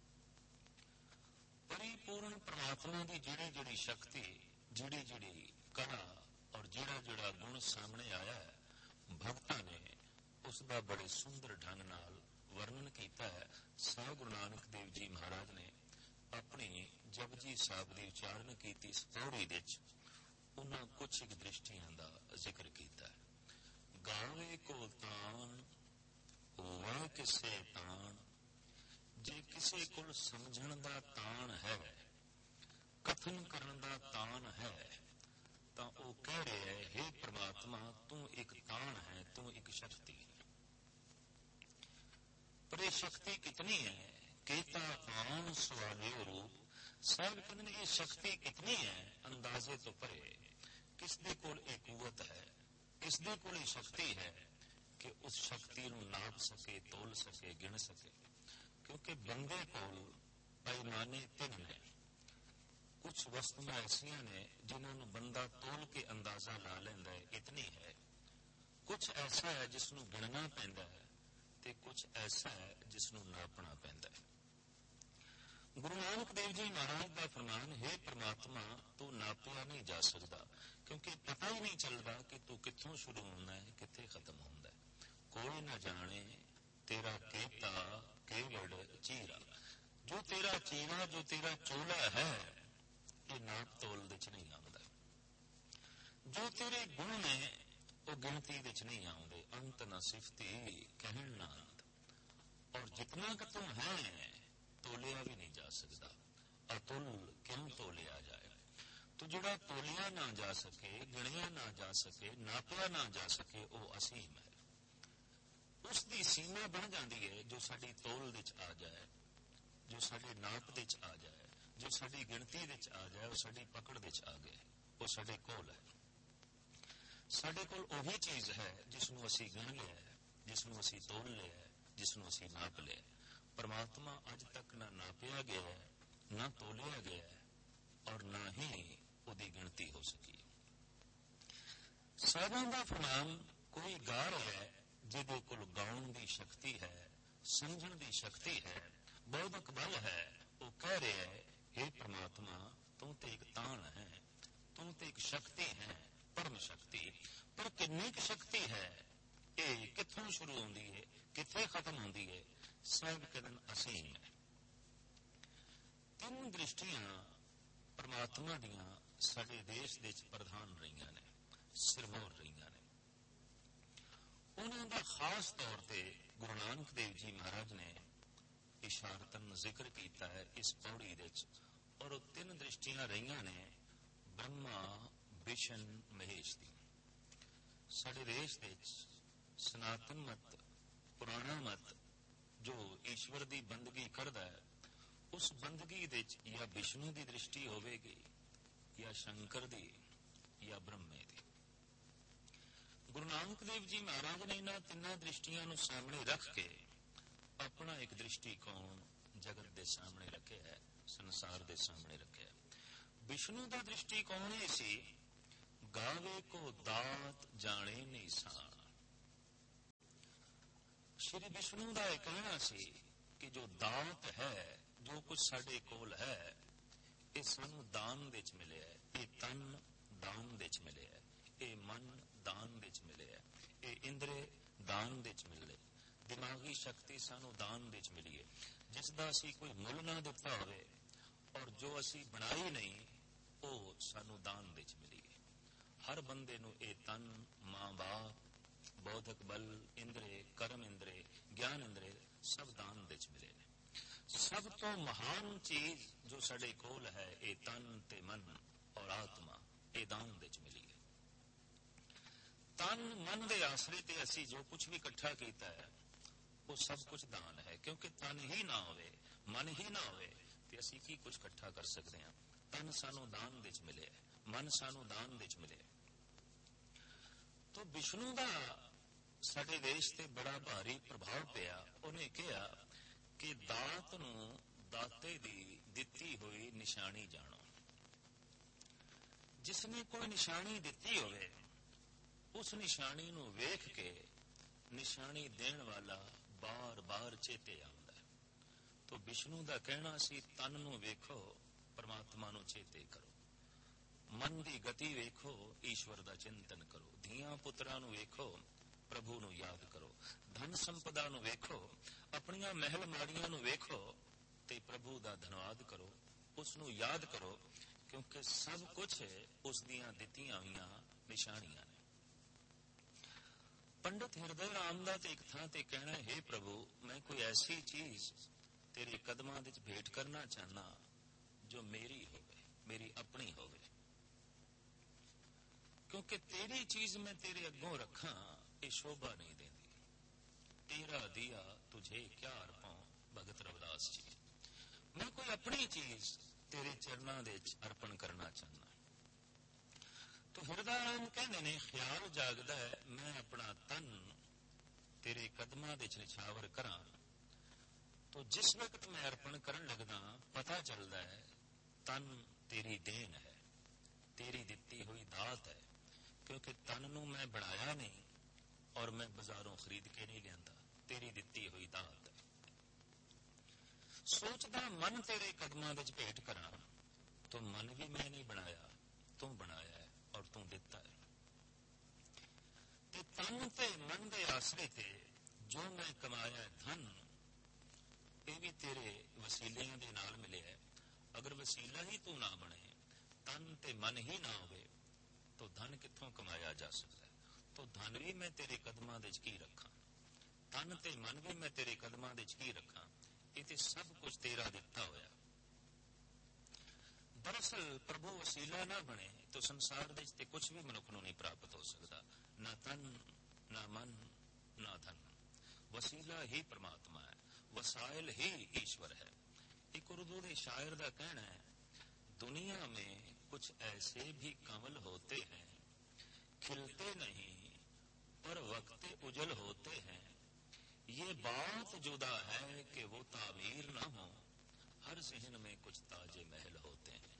ਪਰਿਪੂਰਨ ਪਰਮਾਤਮਾ ਦੀ ਜਿਹੜੀ ਜਿਹੜੀ ਸ਼ਕਤੀ, ਜਿਹੜੀ ਜਿਹੜੀ ਕਲਾ ਔਰ ਜਿਹੜਾ ਜਿਹੜਾ ਗੁਣ ਸਾਹਮਣੇ ਆਇਆ ਹੈ, ਭਗਤਾਂ ਨੇ ਉਸ ਦਾ ਬੜੇ ਸੁੰਦਰ ਢੰਗ ਨਾਲ ਵਰਣਨ ਕੀਤਾ ਹੈ। ਸਾਹਿਬ ਗੁਰੂ ਨਾਨਕ ਦੇਵ ਜੀ ਮਹਾਰਾਜ ਨੇ ਆਪਣੀ ਜਪਜੀ ਸਾਹਿਬ ਦੀ ਉਚਾਰਨ ਕੀਤੀ ਇਸ ਪੌੜੀ ਵਿੱਚ ਉਹਨਾਂ ਕੁਝ ਇੱਕ ਦ੍ਰਿਸ਼ਟੀਆਂ ਦਾ ਜ਼ਿਕਰ ਕੀਤਾ ਹੈ। ਗਾਵੇ ਕੋ ਤਾਣ ਹੋਵੇ ਕਿਸੇ ਤਾਣ, ਜੇ ਕਿਸੇ ਕੋਲ ਸਮਝਣ ਦਾ ਤਾਣ ਹੈ, ਕਥਨ ਕਰਨ ਦਾ ਤਾਣ ਹੈ, ਤਾਂ ਉਹ ਕਹਿ ਰਿਹਾ ਹੈ, ਹੇ ਪ੍ਰਮਾਤਮਾ ਤੂੰ ਇੱਕ ਤਾਣ ਹੈ, ਤੂੰ ਇੱਕ ਸ਼ਕਤੀ ਹੈ। ਪਰ ਇਹ ਸ਼ਕਤੀ ਕਿਤਨੀ ਹੈ? ਕੇਤਾ ਤਾਣ ਸਵਾਲਿਓ ਰੂਪ। ਸਾਹਿਬ ਕਹਿੰਦੇ ਨੇ ਇਹ ਸ਼ਕਤੀ ਕਿਤਨੀ ਹੈ, ਅੰਦਾਜ਼ੇ ਤੋਂ ਪਰੇ। ਕਿਸ ਦੇ ਕੋਲ ਇਹ ਕੂਵਤ ਹੈ, ਕਿਸ ਦੇ ਕੋਲ ਇਹ ਸ਼ਕਤੀ ਹੈ ਕਿ ਉਸ ਸ਼ਕਤੀ ਨੂੰ ਨਾਪ ਸਕੇ, ਤੋਲ ਸਕੇ, ਗਿਣ ਸਕੇ। ਕਿਉਂਕਿ ਬੰਦੇ ਕੋਲ ਪੈਮਾਨੇ ਤਿੰਨ ਨੇ। ਕੁਝ ਵਸਤੂਆਂ ਐਸੀਆਂ ਨੇ ਜਿਨ੍ਹਾਂ ਨੂੰ ਬੰਦਾ ਤੋਲ ਕੇ ਅੰਦਾਜ਼ਾ ਲਾ ਲੈਂਦਾ ਹੈ, ਇਤਨੀ ਹੈ। ਕੁਝ ਐਸਾ ਹੈ ਜਿਸ ਨੂੰ ਗਿਣਨਾ ਪੈਂਦਾ ਹੈ ਤੇ ਕੁਝ ਐਸਾ ਹੈ ਜਿਸ ਨੂੰ ਨਾਪਣਾ ਪੈਂਦਾ ਹੈ। ਗੁਰੂ ਨਾਨਕ ਦੇਵ ਜੀ ਮਹਾਰਾਜ ਦਾ ਫਰਮਾਨ ਹੈ, ਪ੍ਰਮਾਤਮਾ ਤੂੰ ਨਾਪਿਆ ਨਹੀਂ ਜਾ ਸਕਦਾ, ਕਿਉਂਕਿ ਪਤਾ ਹੀ ਨਹੀਂ ਚੱਲਦਾ ਕਿ ਤੂੰ ਕਿੱਥੋਂ ਸ਼ੁਰੂ ਹੁੰਦਾ ਹੈ, ਕਿੱਥੇ ਖਤਮ ਹੁੰਦਾ ਹੈ। ਕੋਈ ਨਾ ਜਾਣੇ ਤੇਰਾ ਕੇਤਾ ਕੇਵੜ ਚੀਰਾ। ਜੋ ਤੇਰਾ ਚੀਰਾ, ਜੋ ਤੇਰਾ ਚੋਲਾ ਹੈ, ਇਹ ਨਾਪ ਤੋਲ ਵਿੱਚ ਨਹੀਂ ਆਉਂਦਾ। ਜੋ ਤੇਰੇ ਗੁਣ ਨੇ ਉਹ ਗਿਣਤੀ ਵਿੱਚ ਨਹੀਂ ਆਉਂਦੇ। ਅੰਤ ਨਾ ਸਿਫਤੀ ਕਹਿਣ ਨਾ ਅੰਤ। ਔਰ ਜਿਤਨਾ ਕਿ ਤੂੰ ਹੈ ਤੋਲਿਆ ਵੀ ਨਹੀਂ ਜਾ ਸਕਦਾ। ਅਤੁਲ ਕਿਉਂ ਤੋਲਿਆ ਜਾਏ? ਤੂੰ ਜਿਹੜਾ ਤੋਲਿਆ ਨਾ ਜਾ ਸਕੇ, ਗਿਣਿਆ ਨਾ ਜਾ ਸਕੇ, ਨਾਪਿਆ ਨਾ ਜਾ ਸਕੇ, ਉਹ ਅਸੀਮ ਹੈ। ਉਸ ਦੀ ਸੀਮਾ ਬਣ ਜਾਂਦੀ ਹੈ ਜੋ ਸਾਡੀ ਤੋਲ ਵਿੱਚ ਆ ਜਾਏ, ਜੋ ਸਾਡੇ ਨਾਪ ਵਿੱਚ ਆ ਜਾਏ, ਜੋ ਸਾਡੀ ਗਿਣਤੀ ਵਿੱਚ ਆ ਜਾਏ, ਉਹ ਸਾਡੀ ਪਕੜ ਵਿੱਚ ਆ ਗਏ, ਉਹ ਸਾਡੇ ਕੋਲ ਹੈ। ਸਾਡੇ ਕੋਲ ਉਹੀ ਚੀਜ਼ ਹੈ ਜਿਸ ਨੂੰ ਅਸੀਂ ਗਿਣ ਲਿਆ, ਜਿਸ ਨੂੰ ਅਸੀਂ ਤੋਲ ਲਿਆ, ਜਿਸ ਨੂੰ ਅਸੀਂ ਨਾਪ ਲਿਆ। ਪਰਮਾਤਮਾ ਅੱਜ ਤੱਕ ਨਾ ਨਾਪਿਆ ਗਿਆ, ਨਾ ਤੋਲਿਆ ਗਿਆ, ਔਰ ਨਾ ਹੀ ਉਹਦੀ ਗਿਣਤੀ ਹੋ ਸਕੀ। ਸਾਧਾਂ ਦਾ ਫਰਮਾਨ ਕੋਈ ਗਾ ਰਿਹਾ ਹੈ ਜਿਹਦੇ ਕੋਲ ਗਾਉਣ ਦੀ ਸ਼ਕਤੀ ਹੈ, ਸਮਝਣ ਦੀ ਸ਼ਕਤੀ ਹੈ, ਬੌਧਿਕ ਬਲ ਹੈ। ਉਹ ਕਹਿ ਰਿਹਾ ਹੈ, ਹੇ ਪ੍ਰਮਾਤਮਾ ਤੂੰ ਤੇ ਇੱਕ ਤਾਣ ਹੈ, ਤੂੰ ਤੇ ਇੱਕ ਸ਼ਕਤੀ ਹੈ, ਪਰਮ ਸ਼ਕਤੀ। ਪਰ ਕਿੰਨੀ ਕੁ ਸ਼ਕਤੀ ਹੈ, ਇਹ ਕਿੱਥੋਂ ਸ਼ੁਰੂ ਹੁੰਦੀ ਹੈ, ਕਿੱਥੇ ਖਤਮ ਹੁੰਦੀ ਹੈ? ਸਾਹਿਬ ਕਹਿੰਦੇ ਅਸੀਮ ਹੈ। ਤਿੰਨ ਦ੍ਰਿਸ਼ਟੀਆਂ ਪਰਮਾਤਮਾ ਦੀਆਂ ਸਾਡੇ ਦੇਸ਼ ਦੇ ਵਿੱਚ ਪ੍ਰਧਾਨ ਰਹੀਆਂ ਨੇ, ਸਿਰਮੌਰ ਰਹੀਆਂ ਨੇ। ਉਹਨਾਂ ਦਾ ਖਾਸ ਤੌਰ ਤੇ ਗੁਰੂ ਨਾਨਕ ਦੇਵ ਜੀ ਮਹਾਰਾਜ ਨੇ ਇਸ਼ਾਰਤਨ ਜ਼ਿਕਰ ਕੀਤਾ ਹੈ ਇਸ ਪੌੜੀ ਵਿੱਚ। ਔਰ ਉਹ ਤਿੰਨ ਦ੍ਰਿਸ਼ਟੀਆਂ ਰਹੀਆਂ ਨੇ ਬ੍ਰਹਮਾ, ਵਿਸ਼ਨ, ਮਹੇਸ਼ ਦੀ। ਸਾਡੇ ਦੇਸ਼ ਵਿੱਚ ਸਨਾਤਨ ਮਤ, ਪੁਰਾਣਾ ਮਤ ਜੋ ਈਸ਼ਵਰ ਦੀ ਬੰਦਗੀ ਕਰਦਾ ਹੈ, ਉਸ ਬੰਦਗੀ ਵਿੱਚ ਜਾਂ ਵਿਸ਼ਨੂੰ ਦੀ ਦ੍ਰਿਸ਼ਟੀ ਹੋਵੇਗੀ, ਜਾਂ ਸ਼ੰਕਰ ਦੀ, ਜਾਂ ਬ੍ਰਹਮੇ ਦੀ। ਗੁਰੂ ਨਾਨਕ ਦੇਵ ਜੀ ਮਹਾਰਾਜ ਨੇ ਇਹਨਾਂ ਤਿੰਨਾਂ ਦ੍ਰਿਸ਼ਟੀਆਂ ਨੂੰ ਸਾਹਮਣੇ ਰੱਖ ਕੇ ਆਪਣਾ ਇੱਕ ਦ੍ਰਿਸ਼ਟੀਕੋਣ ਜਗਤ ਦੇ ਸਾਹਮਣੇ ਰੱਖਿਆ ਹੈ, ਸੰਸਾਰ ਦੇ ਸਾਹਮਣੇ ਰੱਖਿਆ ਹੈ। ਵਿਸ਼ਨੂੰ ਦਾ ਦ੍ਰਿਸ਼ਟੀਕੋਣ ਇਹ ਸੀ, ਗਾਵੇ ਕੋ ਦਾਤ ਜਾਣੇ ਨਿਸ਼ਾਨ। ਸ਼੍ਰੀ ਵਿਸ਼ਨੂੰ ਦਾ ਇਹ ਕਹਿਣਾ ਸੀ ਕਿ ਜੋ ਦਾਤ ਹੈ, ਜੋ ਕੁਝ ਸਾਡੇ ਕੋਲ ਹੈ, ਇਹ ਸਾਨੂੰ ਦਾਨ ਵਿੱਚ ਮਿਲਿਆ ਹੈ। ਇਹ ਤਨ ਦਾਨ ਵਿੱਚ ਮਿਲਿਆ ਹੈ, ਇਹ ਮਨ ਦਾਨ ਵਿੱਚ ਮਿਲਿਆ ਹੈ, ਇਹ ਇੰਦਰੇ ਦਾਨ ਵਿੱਚ ਮਿਲੇ, ਦਿਮਾਗੀ ਸ਼ਕਤੀ ਸਾਨੂੰ ਦਾਨ ਵਿੱਚ ਮਿਲੀ ਹੈ, ਜਿਸ ਦਾ ਅਸੀਂ ਕੋਈ ਮੁੱਲ ਨਾ ਦਿੱਤਾ ਹੋਵੇ ਔਰ ਜੋ ਅਸੀਂ ਬਣਾਈ ਨਹੀਂ, ਉਹ ਸਾਨੂੰ ਦਾਨ ਵਿੱਚ ਮਿਲੀ ਹੈ। ਹਰ ਬੰਦੇ ਨੂੰ ਇਹ ਤਨ, ਮਾਂ ਬਾਪ, ਬੌਧਿਕ ਬਲ, ਇੰਦਰੇ, ਕਰਮ ਇੰਦਰੇ, ਗਿਆਨ ਇੰਦਰੇ ਸਭ ਦਾਨ ਵਿੱਚ ਮਿਲੇ ਨੇ। ਸਭ ਤੋਂ ਮਹਾਨ ਚੀਜ਼ ਜੋ ਸਾਡੇ ਕੋਲ ਹੈ, ਇਹ ਤਨ ਤੇ ਮਨ ਔਰ ਆਤਮਾ, ਇਹ ਦਾਨ ਵਿੱਚ ਮਿਲੀ ਹੈ। ਤਨ ਮਨ ਦੇ ਆਸਰੇ ਤੇ ਅਸੀਂ ਜੋ ਕੁਝ ਵੀ ਇਕੱਠਾ ਕੀਤਾ ਹੈ, ਉਹ ਸਭ ਕੁਝ ਦਾਨ ਹੈ, ਕਿਉਂਕਿ ਤਨ ਹੀ ਨਾ ਹੋਵੇ, ਮਨ ਹੀ ਨਾ ਹੋਵੇ ਤੇ ਅਸੀਂ ਕੀ ਕੁਝ ਇਕੱਠਾ ਕਰ ਸਕਦੇ ਹਾਂ। ਤਨ ਸਾਨੂੰ ਦਾਨ ਵਿੱਚ ਮਿਲਿਆ, ਮਨ ਸਾਨੂੰ ਦਾਨ ਵਿੱਚ ਮਿਲਿਆ। ਤੋ ਵਿਸ਼ਨੂੰ ਦਾ ਸਾਡੇ ਦੇਸ਼ ਤੇ ਬੜਾ ਭਾਰੀ ਪ੍ਰਭਾਵ ਪਿਆ। ਉਹਨੇ ਕਿਹਾ ਕਿ ਦਾਤ ਨੂੰ ਦਾਤੇ ਦੀ ਦਿੱਤੀ ਹੋਈ ਨਿਸ਼ਾਨੀ ਜਾਣੋ। ਜਿਸਨੇ ਕੋਈ ਨਿਸ਼ਾਨੀ ਦਿੱਤੀ ਹੋਵੇ, ਉਸ ਨਿਸ਼ਾਨੀ ਨੂੰ ਵੇਖ ਕੇ ਨਿਸ਼ਾਨੀ ਦੇਣ ਵਾਲਾ ਬਾਰ-ਬਾਰ ਚੇਤੇ ਆਉਂਦਾ ਹੈ। ਤੋ ਵਿਸ਼ਨੂੰ ਦਾ ਕਹਿਣਾ ਸੀ, ਤਨ ਨੂੰ ਵੇਖੋ, ਪਰਮਾਤਮਾ ਨੂੰ ਚੇਤੇ ਕਰੋ। ਮਨ ਦੀ ਗਤੀ ਵੇਖੋ, ਈਸ਼ਵਰ ਦਾ ਚਿੰਤਨ ਕਰੋ। ਧੀਆਂ ਪੁੱਤਰਾਂ ਨੂੰ ਵੇਖੋ, ਪ੍ਰਭੂ ਨੂੰ ਯਾਦ ਕਰੋ। ਧਨ ਸੰਪਦਾ ਨੂੰ ਵੇਖੋ, ਆਪਣੀਆਂ ਮਹਿਲ ਮਾੜੀਆਂ ਨੂੰ ਵੇਖੋ ਤੇ ਪ੍ਰਭੂ ਦਾ ਧੰਨਵਾਦ ਕਰੋ, ਉਸ ਨੂੰ ਯਾਦ ਕਰੋ, ਕਿਉਂਕਿ ਸਭ ਕੁਝ ਉਸ ਦੀਆਂ ਦਿੱਤੀਆਂ ਹੋਈਆਂ ਨਿਸ਼ਾਨੀਆਂ ਨੇ। ਪੰਡਿਤ ਹਿਰਦੇ ਰਾਮ ਦਾ ਤੇ ਇੱਕ ਥਾਂ ਤੇ ਕਹਿਣਾ, ਹੈ ਪ੍ਰਭੂ, ਮੈਂ ਕੋਈ ਐਸੀ ਚੀਜ਼ ਤੇਰੇ ਕਦਮਾਂ ਵਿੱਚ ਭੇਟ ਕਰਨਾ ਚਾਹਨਾ ਜੋ ਮੇਰੀ ਹੋਵੇ, ਮੇਰੀ ਆਪਣੀ ਹੋਵੇ, ਕਿਉਂਕਿ ਤੇਰੀ ਚੀਜ਼ ਮੈਂ ਤੇਰੇ ਅੱਗੋਂ ਰੱਖਾਂ, ਇਹ ਸ਼ੋਭਾ ਨਹੀਂ ਦਿੰਦੀ। ਤੇਰਾ ਦਿਆ ਤੁਝੇ ਕਿਆ ਅਰਪਾਂ, ਭਗਤ ਰਵਿਦਾਸ ਜੀ। ਮੈਂ ਕੋਈ ਆਪਣੀ ਚੀਜ਼ ਤੇਰੇ ਚਰਨਾਂ ਦੇ ਵਿੱਚ ਅਰਪਣ ਕਰਨਾ ਚਾਹੁੰਦਾ। ਤੋ ਹਿਰਦਾ ਰਾਮ ਕਹਿੰਦੇ ਨੇ, ਖਿਆਲ ਜਾਗਦਾ ਹੈ, ਮੈਂ ਆਪਣਾ ਤਨ ਤੇਰੇ ਕਦਮਾਂ ਦੇ ਵਿੱਚ ਨਿਛਾਵਰ ਕਰਾਂ। ਤੋ ਜਿਸ ਵਕਤ ਮੈਂ ਅਰਪਣ ਕਰਨ ਲੱਗਦਾ, ਪਤਾ ਚੱਲਦਾ ਹੈ ਤਨ ਤੇਰੀ ਦੇਣ ਹੈ, ਤੇਰੀ ਦਿੱਤੀ ਹੋਈ ਦਾਤ ਹੈ, ਕਿਉਂਕਿ ਤਨ ਨੂੰ ਮੈਂ ਬਣਾਇਆ ਨਹੀਂ ਔਰ ਮੈਂ ਬਾਜ਼ਾਰੋਂ ਖਰੀਦ ਕੇ ਨਹੀਂ ਲਿਆਂਦਾ, ਤੇਰੀ ਦਿੱਤੀ ਹੋਈ ਦਾਤ ਹੈ। ਸੋਚਦਾ ਮਨ ਤੇਰੇ ਕਦਮਾਂ ਵਿੱਚ ਭੇਟ ਕਰਾਂ, ਤੋ ਮਨ ਵੀ ਮੈਂ ਨਹੀਂ ਬਣਾਇਆ, ਤੂੰ ਬਣਾਇਆ ਹੈ ਔਰ ਤੂੰ ਦਿੱਤਾ ਹੈ। ਤੇ ਤਨ ਤੇ ਮਨ ਦੇ ਆਸਰੇ ਤੇ ਜੋ ਮੈਂ ਕਮਾਇਆ ਧਨ, ਇਹ ਵੀ ਤੇਰੇ ਵਸੀਲਿਆਂ ਦੇ ਨਾਲ ਮਿਲਿਆ ਹੈ। ਅਗਰ ਵਸੀਲਾ ਹੀ ਤੂੰ ਨਾ ਬਣੇ, ਤਨ ਤੇ ਮਨ ਹੀ ਨਾ ਹੋਵੇ, ਤੋ ਧਨ ਕਿੱਥੋਂ ਕਮਾਇਆ ਜਾ ਸਕਦਾ ਹੈ। ਤੋ ਧਨ ਵੀ ਮੈਂ ਤੇਰੇ ਕਦਮਾਂ ਦੇ ਵਿੱਚ ਕੀ ਰੱਖਾਂ, ਤਨ ਤੇ ਮਨ ਵੀ ਮੈਂ ਤੇਰੇ ਕਦਮਾਂ ਦੇ ਵਿੱਚ ਕੀ ਰੱਖਾਂ, ਇਹ ਤੇ ਸਭ ਕੁਝ ਤੇਰਾ ਦਿੱਤਾ ਹੋਇਆ। ਦਰਅਸਲ ਪ੍ਰਭੂ ਵਸੀਲਾ ਨਾ ਬਣੇ ਤਾਂ ਸੰਸਾਰ ਦੇ ਵਿੱਚ ਤੇ ਕੁਝ ਵੀ ਮਨੁੱਖ ਨੂੰ ਨਹੀਂ ਪ੍ਰਾਪਤ ਹੋ ਸਕਦਾ, ਨਾ ਤਨ, ਨਾ ਮਨ, ਨਾ ਧਨ। ਵਸੀਲਾ ਹੀ ਪ੍ਰਮਾਤਮਾ ਹੈ, ਵਸਾਇਲ ਹੀ ਈਸ਼ਵਰ ਹੈ। ਇੱਕ ਉਰਦੂ ਦੇ ਸ਼ਾਇਰ ਦਾ ਕਹਿਣਾ ਹੈ, दुनिया में कुछ ऐसे भी कमल होते हैं, खिलते नहीं पर वक्त उजल होते हैं। ये बात जुदा है कि वो तामीर न हो, हर जहन में कुछ ताजे महल होते हैं।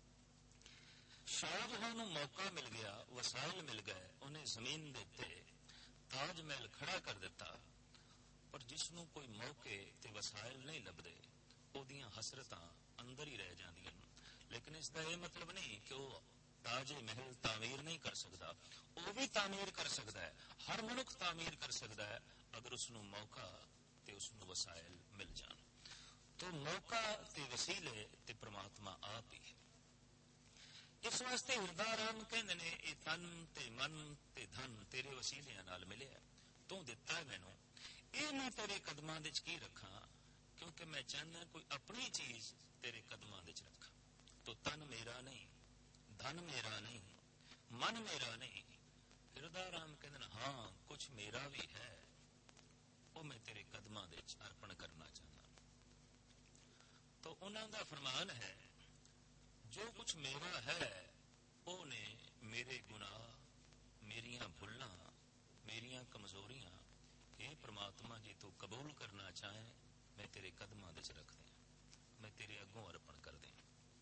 शाहजहां ਨੂੰ ਮੌਕਾ ਮਿਲ ਗਿਆ, ਵਸਾਇਲ ਮਿਲ ਗਏ, ਉਹਨੇ ਜ਼ਮੀਨ ਦੇ ਉੱਤੇ ਤਾਜ ਮਹਿਲ ਖੜਾ ਕਰ ਦਿੱਤਾ, ਪਰ ਜਿਸ ਨੂੰ ਕੋਈ ਮੌਕੇ ਤੇ ਵਸਾਇਲ ਨਹੀਂ ਲੱਭਦੇ, ਉਹਦੀਆਂ ਹਸਰਤਾਂ ਅੰਦਰ ਹੀ ਰਹਿ ਜਾਂਦੀਆਂ ਨੇ। ਲੇਕਿਨ ਇਸ ਦਾ ਇਹ ਮਤਲਬ ਨਹੀਂ ਕਿ ਉਹ ਤਾਜੇ ਮਹਿਲ ਤਾਮੀਰ ਨਹੀਂ ਕਰ ਸਕਦਾ, ਉਹ ਵੀ ਤਾਮੀਰ ਕਰ ਸਕਦਾ ਹੈ। ਹਰ ਮਨੁੱਖ ਤਾਮੀਰ ਕਰ ਸਕਦਾ ਹੈ, ਅਗਰ ਉਸ ਨੂੰ ਮੌਕਾ ਤੇ ਉਸ ਨੂੰ ਵਸਾਇਲ ਮਿਲ ਜਾਣ। ਤਾਂ ਮੌਕਾ ਤੇ ਵਸੀਲੇ ਤੇ ਪ੍ਰਮਾਤਮਾ ਆਪ ਹੀ ਹੈ। ਇਸ ਵਾਸਤੇ ਹਿਰਦਾ ਰਾਮ ਕਹਿੰਦੇ ਨੇ, ਇਹ ਤਨ ਤੇ ਮਨ ਤੇ ਧਨ ਤੇਰੇ ਵਸੀਲਿਆਂ ਨਾਲ ਮਿਲਿਆ, ਤੂੰ ਦਿੱਤਾ ਹੈ ਮੈਨੂੰ, ਇਹ ਮੈਂ ਤੇਰੇ ਕਦਮਾਂ ਦੇ ਵਿੱਚ ਕੀ ਰੱਖਾਂ, ਕਿਉਂਕਿ ਮੈਂ ਚਾਹੁੰਦਾ ਕੋਈ ਆਪਣੀ ਚੀਜ਼ ਤੇਰੇ ਕਦਮਾਂ ਦੇ ਵਿੱਚ ਰੱਖਾਂ। ਤੋ ਤਨ ਮੇਰਾ ਨਹੀਂ, ਧਨ ਮੇਰਾ ਨਹੀਂ, ਮਨ ਮੇਰਾ ਨਹੀਂ। ਹਿਰਦਾ ਰਾਮ ਕਹਿੰਦੇ ਨੇ, ਹਾਂ ਕੁਛ ਮੇਰਾ ਵੀ ਹੈ, ਉਹ ਮੈਂ ਤੇਰੇ ਕਦਮਾਂ ਦੇ ਵਿੱਚ ਅਰਪਣ ਕਰਨਾ ਚਾਹੁੰਦਾ। ਤੋ ਉਹਨਾਂ ਦਾ ਫਰਮਾਨ ਹੈ, ਜੋ ਕੁਛ ਮੇਰਾ ਹੈ ਉਹਨੇ ਮੇਰੇ ਗੁਨਾਹ, ਮੇਰੀਆਂ ਭੁੱਲਾਂ, ਮੇਰੀਆਂ ਕਮਜ਼ੋਰੀਆਂ, ਇਹ ਪ੍ਰਮਾਤਮਾ ਜੀ ਤੂੰ ਕਬੂਲ ਕਰਨਾ ਚਾਹੇ, ਮੈਂ ਤੇਰੇ ਕਦਮਾਂ ਦੇ ਵਿੱਚ ਰੱਖ ਦਿਆਂ, ਮੈਂ ਤੇਰੇ ਅੱਗੋਂ ਅਰਪਣ ਕਰ ਦਿਆਂ।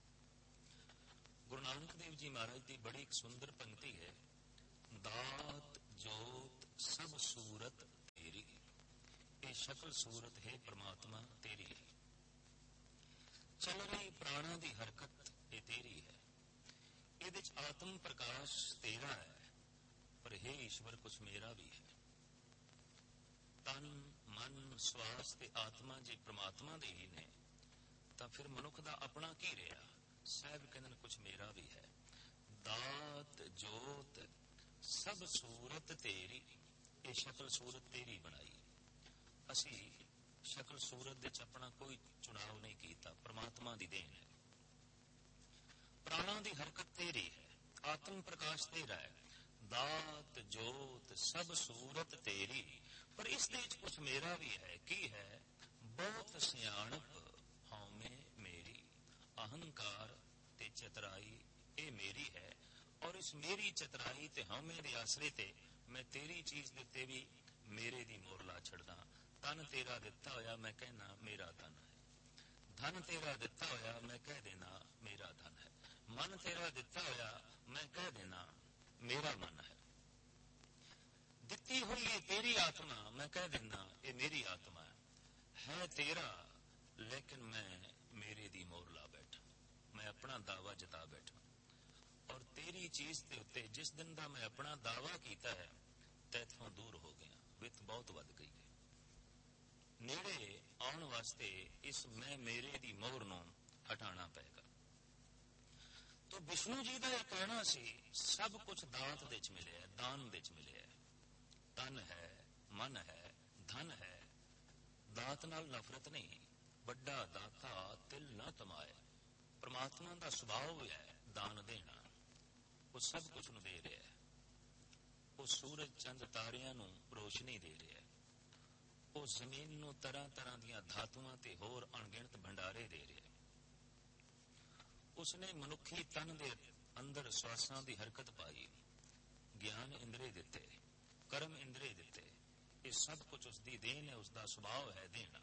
ਗੁਰੂ ਨਾਨਕ ਦੇਵ ਜੀ ਮਹਾਰਾਜ ਦੀ ਬੜੀ ਇੱਕ ਸੁੰਦਰ ਪੰਕਤੀ ਹੈ, ਦਾਤ ਜੋਤ ਸਭ ਸੂਰਤ ਤੇਰੀ, ਸ਼ਕਲ ਸੂਰਤ ਹੈ ਪ੍ਰਮਾਤਮਾ ਤੇਰੀ ਹੈ। ਚੱਲ ਰਹੀ ਪ੍ਰਾਣਾਂ ਦੀ ਹਰਕਤ ਇਹ ਤੇਰੀ ਹੈ। ਇਹਦੇ ਚ ਆਤਮ ਪ੍ਰਕਾਸ਼ ਤੇਰਾ ਹੈ, ਪਰ ਹੈ ਈਸ਼ਵਰ ਕੁਛ ਮੇਰਾ ਵੀ ਹੈ। ਤਨ ਮਨ ਸਵਾਸ ਤੇ ਆਤਮਾ ਜੇ ਪ੍ਰਮਾਤਮਾ ਦੇ ਹੀ ਨੇ ਤਾਂ ਫਿਰ ਮਨੁੱਖ ਦਾ ਆਪਣਾ ਕੀ ਰਿਹਾ? ਸਾਹਿਬ ਕਹਿੰਦੇ ਕੁਛ ਮੇਰਾ ਵੀ ਹੈ। ਦਾਤ ਜੋਤ ਸਭ ਸੂਰਤ ਤੇਰੀ, ਇਹ ਸ਼ਕਲ ਸੂਰਤ ਤੇਰੀ ਬਣਾਈ। ਅਸੀਂ ਸ਼ਕਲ ਸੂਰਤ ਦੇ ਚ ਆਪਣਾ ਕੋਈ ਚੁਣਾਵ ਨਹੀਂ ਕੀਤਾ, ਪ੍ਰਮਾਤਮਾ ਦੀ ਦੇਣ ਹੈ। ਪ੍ਰਾਣਾਂ ਦੀ ਹਰਕਤ ਤੇਰੀ ਹੈ, ਆਤਮ ਪ੍ਰਕਾਸ਼ ਤੇਰਾ ਹੈ। ਦਾਤ ਜੋਤ ਸਭ ਸੂਰਤ ਤੇਰੀ, ਪਰ ਇਸ ਦੇ ਵਿੱਚ ਕੁਛ ਮੇਰਾ ਵੀ ਹੈ। ਕੀ ਹੈ? ਬਹੁਤ ਸਿਆਣਪ ਹਉਮੈ ਮੇਰੀ, ਅਹੰਕਾਰ ਤੇ ਚਤਰਾਈ ਇਹ ਮੇਰੀ ਹੈ। ਔਰ ਇਸ ਮੇਰੀ ਚਤਰਾਈ ਤੇ ਹਉਮੈ ਦੇ ਆਸਰੇ ਤੇ ਮੈਂ ਤੇਰੀ ਚੀਜ਼ ਦੇ ਉੱਤੇ ਵੀ ਮੇਰੇ ਦੀ ਮੋਹਰ ਲਾ ਛੱਡਦਾ। ਤਨ ਤੇਰਾ ਦਿੱਤਾ ਹੋਇਆ ਮੈਂ ਕਹਿਣਾ ਮੇਰਾ ਧਨ ਹੈ, ਧਨ ਤੇਰਾ ਦਿੱਤਾ ਹੋਇਆ ਮੈਂ ਕਹਿ ਦੇਣਾ ਮੇਰਾ ਧਨ ਹੈ, ਮਨ ਤੇਰਾ ਦਿੱਤਾ ਹੋਇਆ ਮੈਂ ਕਹਿ ਦੇਣਾ ਮੇਰਾ ਮਨ ਹੈ। ਦਿੱਤੀ ਹੋਈ ਇਹ ਤੇਰੀ ਆਤਮਾ ਮੈਂ ਕਹਿ ਦੇਣਾ ਇਹ ਮੇਰੀ ਆਤਮਾ ਹੈ। ਹੈ ਤੇਰਾ ਲੇਕਿਨ ਮੈਂ ਮੇਰੇ ਦੀ ਮੋਹਰ ਲਾ ਬੈਠਾ, ਮੈਂ ਆਪਣਾ ਦਾਵਾ ਜਤਾ ਬੈਠਾ। ਔਰ ਤੇਰੀ ਚੀਜ਼ ਦੇ ਉੱਤੇ ਜਿਸ ਦਿਨ ਦਾ ਮੈਂ ਆਪਣਾ ਦਾਵਾ ਕੀਤਾ ਹੈ ਤੈਥੋਂ ਦੂਰ ਹੋ ਗਿਆ, ਵਿੱਥ ਬਹੁਤ ਵੱਧ ਗਈ ਹੈ। ਨੇੜੇ ਆਉਣ ਵਾਸਤੇ ਇਸ ਮੈਂ ਮੇਰੇ ਦੀ ਮੋਹਰ ਨੂੰ ਹਟਾਉਣਾ ਪਏਗਾ। ਤੋ ਵਿਸ਼ਨੂੰ ਜੀ ਦਾ ਇਹ ਕਹਿਣਾ ਸੀ ਸਭ ਕੁਝ ਦਾਤ ਦੇ ਚ ਮਿਲਿਆ, ਦਾਨ ਦੇ ਚ ਮਿਲਿਆ। ਤਨ ਹੈ, ਮਨ ਹੈ, ਧਨ ਹੈ। ਦਾਤ ਨਾਲ ਨਫ਼ਰਤ ਨਹੀਂ, ਵੱਡਾ ਦਾਤਾ ਤਿਲ ਨਾ ਤਮਾਏ। ਪ੍ਰਮਾਤਮਾ ਦਾ ਸੁਭਾਅ ਹੈ ਦਾਨ ਦੇਣਾ। ਉਹ ਸਭ ਕੁਝ ਨੂੰ ਦੇ ਰਿਹਾ ਹੈ। ਉਹ ਸੂਰਜ ਚੰਦ ਤਾਰਿਆਂ ਨੂੰ ਰੋਸ਼ਨੀ ਦੇ ਰਿਹਾ ਹੈ। ਉਹ ਜ਼ਮੀਨ ਨੂੰ ਤਰ੍ਹਾਂ ਤਰ੍ਹਾਂ ਦੀਆਂ ਧਾਤੂਆਂ ਤੇ ਹੋਰ ਅਣਗਿਣਤ ਭੰਡਾਰੇ ਦੇ ਰਿਹਾ ਹੈ। ਉਸਨੇ ਮਨੁੱਖੀ ਤਨ ਦੇ ਅੰਦਰ ਸਵਾਸਾਂ ਦੀ ਹਰਕਤ ਪਾਈ, ਗਿਆਨ ਇੰਦਰੇ ਦਿੱਤੇ, ਕਰਮ ਇੰਦਰੇ ਦਿੱਤੇ। ਇਹ ਸਭ ਕੁਝ ਉਸਦੀ ਦੇਣ ਹੈ, ਉਸਦਾ ਸੁਭਾਅ ਹੈ ਦੇਣਾ।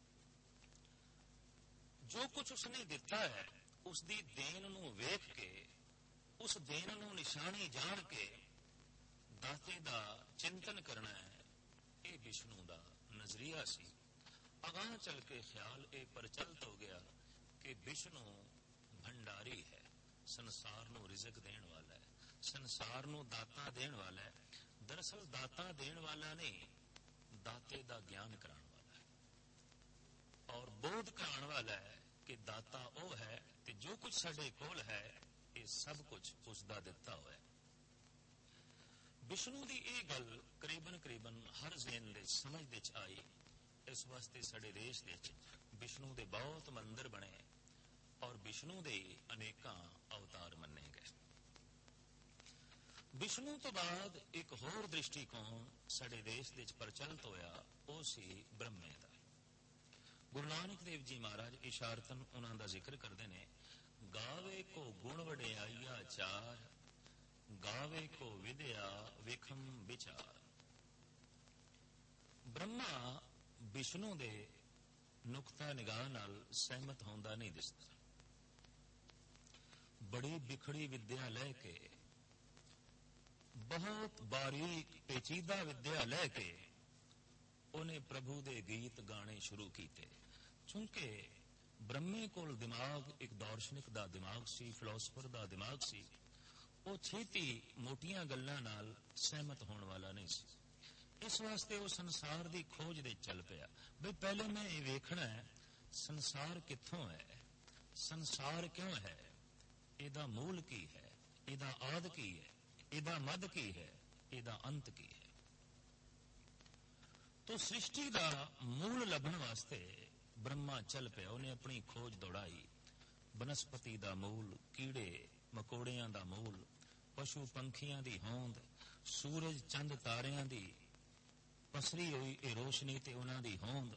ਜੋ ਕੁਝ ਉਸਨੇ ਦਿੱਤਾ ਹੈ ਉਸਦੀ ਦੇਣ ਨੂੰ ਵੇਖ ਕੇ, ਉਸ ਦੇਣ ਨੂੰ ਨਿਸ਼ਾਨੀ ਜਾਣ ਕੇ ਦਾਤੇ ਦਾ ਚਿੰਤਨ ਕਰਨਾ ਹੈ। ਇਹ ਵਿਸ਼ਨੂੰ ਦਾ ਨਜ਼ਰੀਆ ਸੀ। ਅਗਾਂਹ ਚੱਲ ਕੇ ਖਿਆਲ ਇਹ ਪ੍ਰਚਲਿਤ ਹੋ ਗਿਆ ਕਿ ਵਿਸ਼ਨੂੰ ਭੰਡਾਰੀ ਹੈ, ਸੰਸਾਰ ਨੂੰ ਰਿਜ਼ਕ ਦੇਣ ਵਾਲਾ ਹੈ, ਸੰਸਾਰ ਨੂੰ ਦਾਤਾ ਦੇਣ ਵਾਲਾ ਹੈ। ਦਰਅਸਲ ਦਾਤਾ ਦੇਣ ਵਾਲਾ ਨਹੀਂ, ਦਾਤੇ ਦਾ ਗਿਆਨ ਕਰਾਉਣ ਵਾਲਾ ਹੈ ਔਰ ਬੋਧ ਕਰਾਉਣ ਵਾਲਾ ਹੈ ਕਿ ਦਾਤਾ ਉਹ ਹੈ ਤੇ ਜੋ ਕੁਝ ਸਾਡੇ ਕੋਲ ਹੈ ਇਹ ਸਭ ਕੁਝ ਉਸ ਦਾ ਦਿੱਤਾ ਹੋਇਆ ਹੈ। ਵਿਸ਼ਨੂੰ ਦੀ ਇਹ ਗੱਲ ਕਰੀਬਨ ਕਰੀਬਨ ਹਰ ਜ਼ੇਨ ਦੇ ਸਮਝ ਦੇ ਚ ਆਈ। ਇਸ ਵਾਸਤੇ ਸਾਡੇ ਦੇਸ਼ ਦੇ ਵਿੱਚ ਵਿਸ਼ਨੂੰ ਦੇ ਬਹੁਤ ਮੰਦਿਰ ਬਣੇ ਔਰ ਵਿਸ਼ਨੂੰ ਦੇ ਅਨੇਕਾਂ ਅਵਤਾਰ ਮੰਨੇ ਗਏ। ਵਿਸ਼ਨੂੰ ਤੋਂ ਬਾਅਦ ਇੱਕ ਹੋਰ ਦ੍ਰਿਸ਼ਟੀਕੋਣ ਸਾਡੇ ਦੇਸ਼ ਦੇ ਵਿੱਚ ਪ੍ਰਚਲਿਤ ਹੋਇਆ, ਉਹ ਸੀ ਬ੍ਰਹਮੇ ਦਾ। ਗੁਰੂ ਨਾਨਕ ਦੇਵ ਜੀ ਮਹਾਰਾਜ ਇਸ਼ਾਰਤਨ ਉਹਨਾਂ ਦਾ ਜ਼ਿਕਰ ਕਰਦੇ ਨੇ, ਗਾਵੇ ਕੋ ਗੁਣ ਵਡਿਆਈਆ ਚਾਰ, ਗਾਵੇ ਕੋ ਵਿਦਿਆ ਵਿਖਮ ਵਿਚਾਰ। ਬ੍ਰਹਮਾ ਵਿਸ਼ਨੂੰ ਦੇ ਨੁਕਤਾ ਨਿਗਾਹ ਨਾਲ ਸਹਿਮਤ ਹੁੰਦਾ ਨਹੀਂ ਦਿਸਦਾ। ਬੜੀ ਬਿਖੜੀ ਵਿਦਿਆ ਲੈ ਕੇ, ਬਹੁਤ ਬਾਰੀਕ ਪੇਚੀਦਾ ਵਿਦਿਆ ਲੈ ਕੇ ਉਹਨੇ ਪ੍ਰਭੂ ਦੇ ਗੀਤ ਗਾਣੇ ਸ਼ੁਰੂ ਕੀਤੇ। ਚੂੰਕਿ ਬ੍ਰਹਮੇ ਕੋਲ ਦਿਮਾਗ ਇੱਕ ਦਾਰਸ਼ਨਿਕ ਦਾ ਦਿਮਾਗ ਸੀ, ਫਿਲਾਸਫਰ ਦਾ ਦਿਮਾਗ ਸੀ। ਉਹ ਛੇਤੀ ਮੋਟੀਆਂ ਗੱਲਾਂ ਨਾਲ ਸਹਿਮਤ ਹੋਣ ਵਾਲਾ ਨਹੀਂ ਸੀ। ਇਸ ਵਾਸਤੇ ਉਹ ਸੰਸਾਰ ਦੀ ਖੋਜ ਦੇ ਚੱਲ ਪਿਆ। ਬਈ ਪਹਿਲੇ ਮੈਂ ਇਹ ਵੇਖਣਾ ਹੈ ਸੰਸਾਰ ਕਿੱਥੋਂ ਹੈ, ਸੰਸਾਰ ਕਿਉਂ ਹੈ, ਇਹਦਾ ਮੂਲ ਕੀ ਹੈ, ਇਹਦਾ ਆਦ ਕੀ ਹੈ, ਇਹਦਾ ਮੱਧ ਕੀ ਹੈ, ਇਹਦਾ ਅੰਤ ਕੀ ਹੈ। ਤੋ ਸ੍ਰਿਸ਼ਟੀ ਦਾ ਮੂਲ ਲੱਭਣ ਵਾਸਤੇ ਬ੍ਰਹਮਾ ਚੱਲ ਪਿਆ। ਉਹਨੇ ਆਪਣੀ ਖੋਜ ਦੌੜਾਈ। ਬਨਸਪਤੀ ਦਾ ਮੂਲ, ਕੀੜੇ ਮਕੌੜਿਆਂ ਦਾ ਮੂਲ, ਪਸ਼ੂ ਪੰਖੀਆਂ ਦੀ ਹੋਂਦ, ਸੂਰਜ ਚੰਦ ਤਾਰਿਆਂ ਦੀ ਪਸਰੀ ਹੋਈ ਇਹ ਰੋਸ਼ਨੀ ਤੇ ਉਹਨਾਂ ਦੀ ਹੋਂਦ,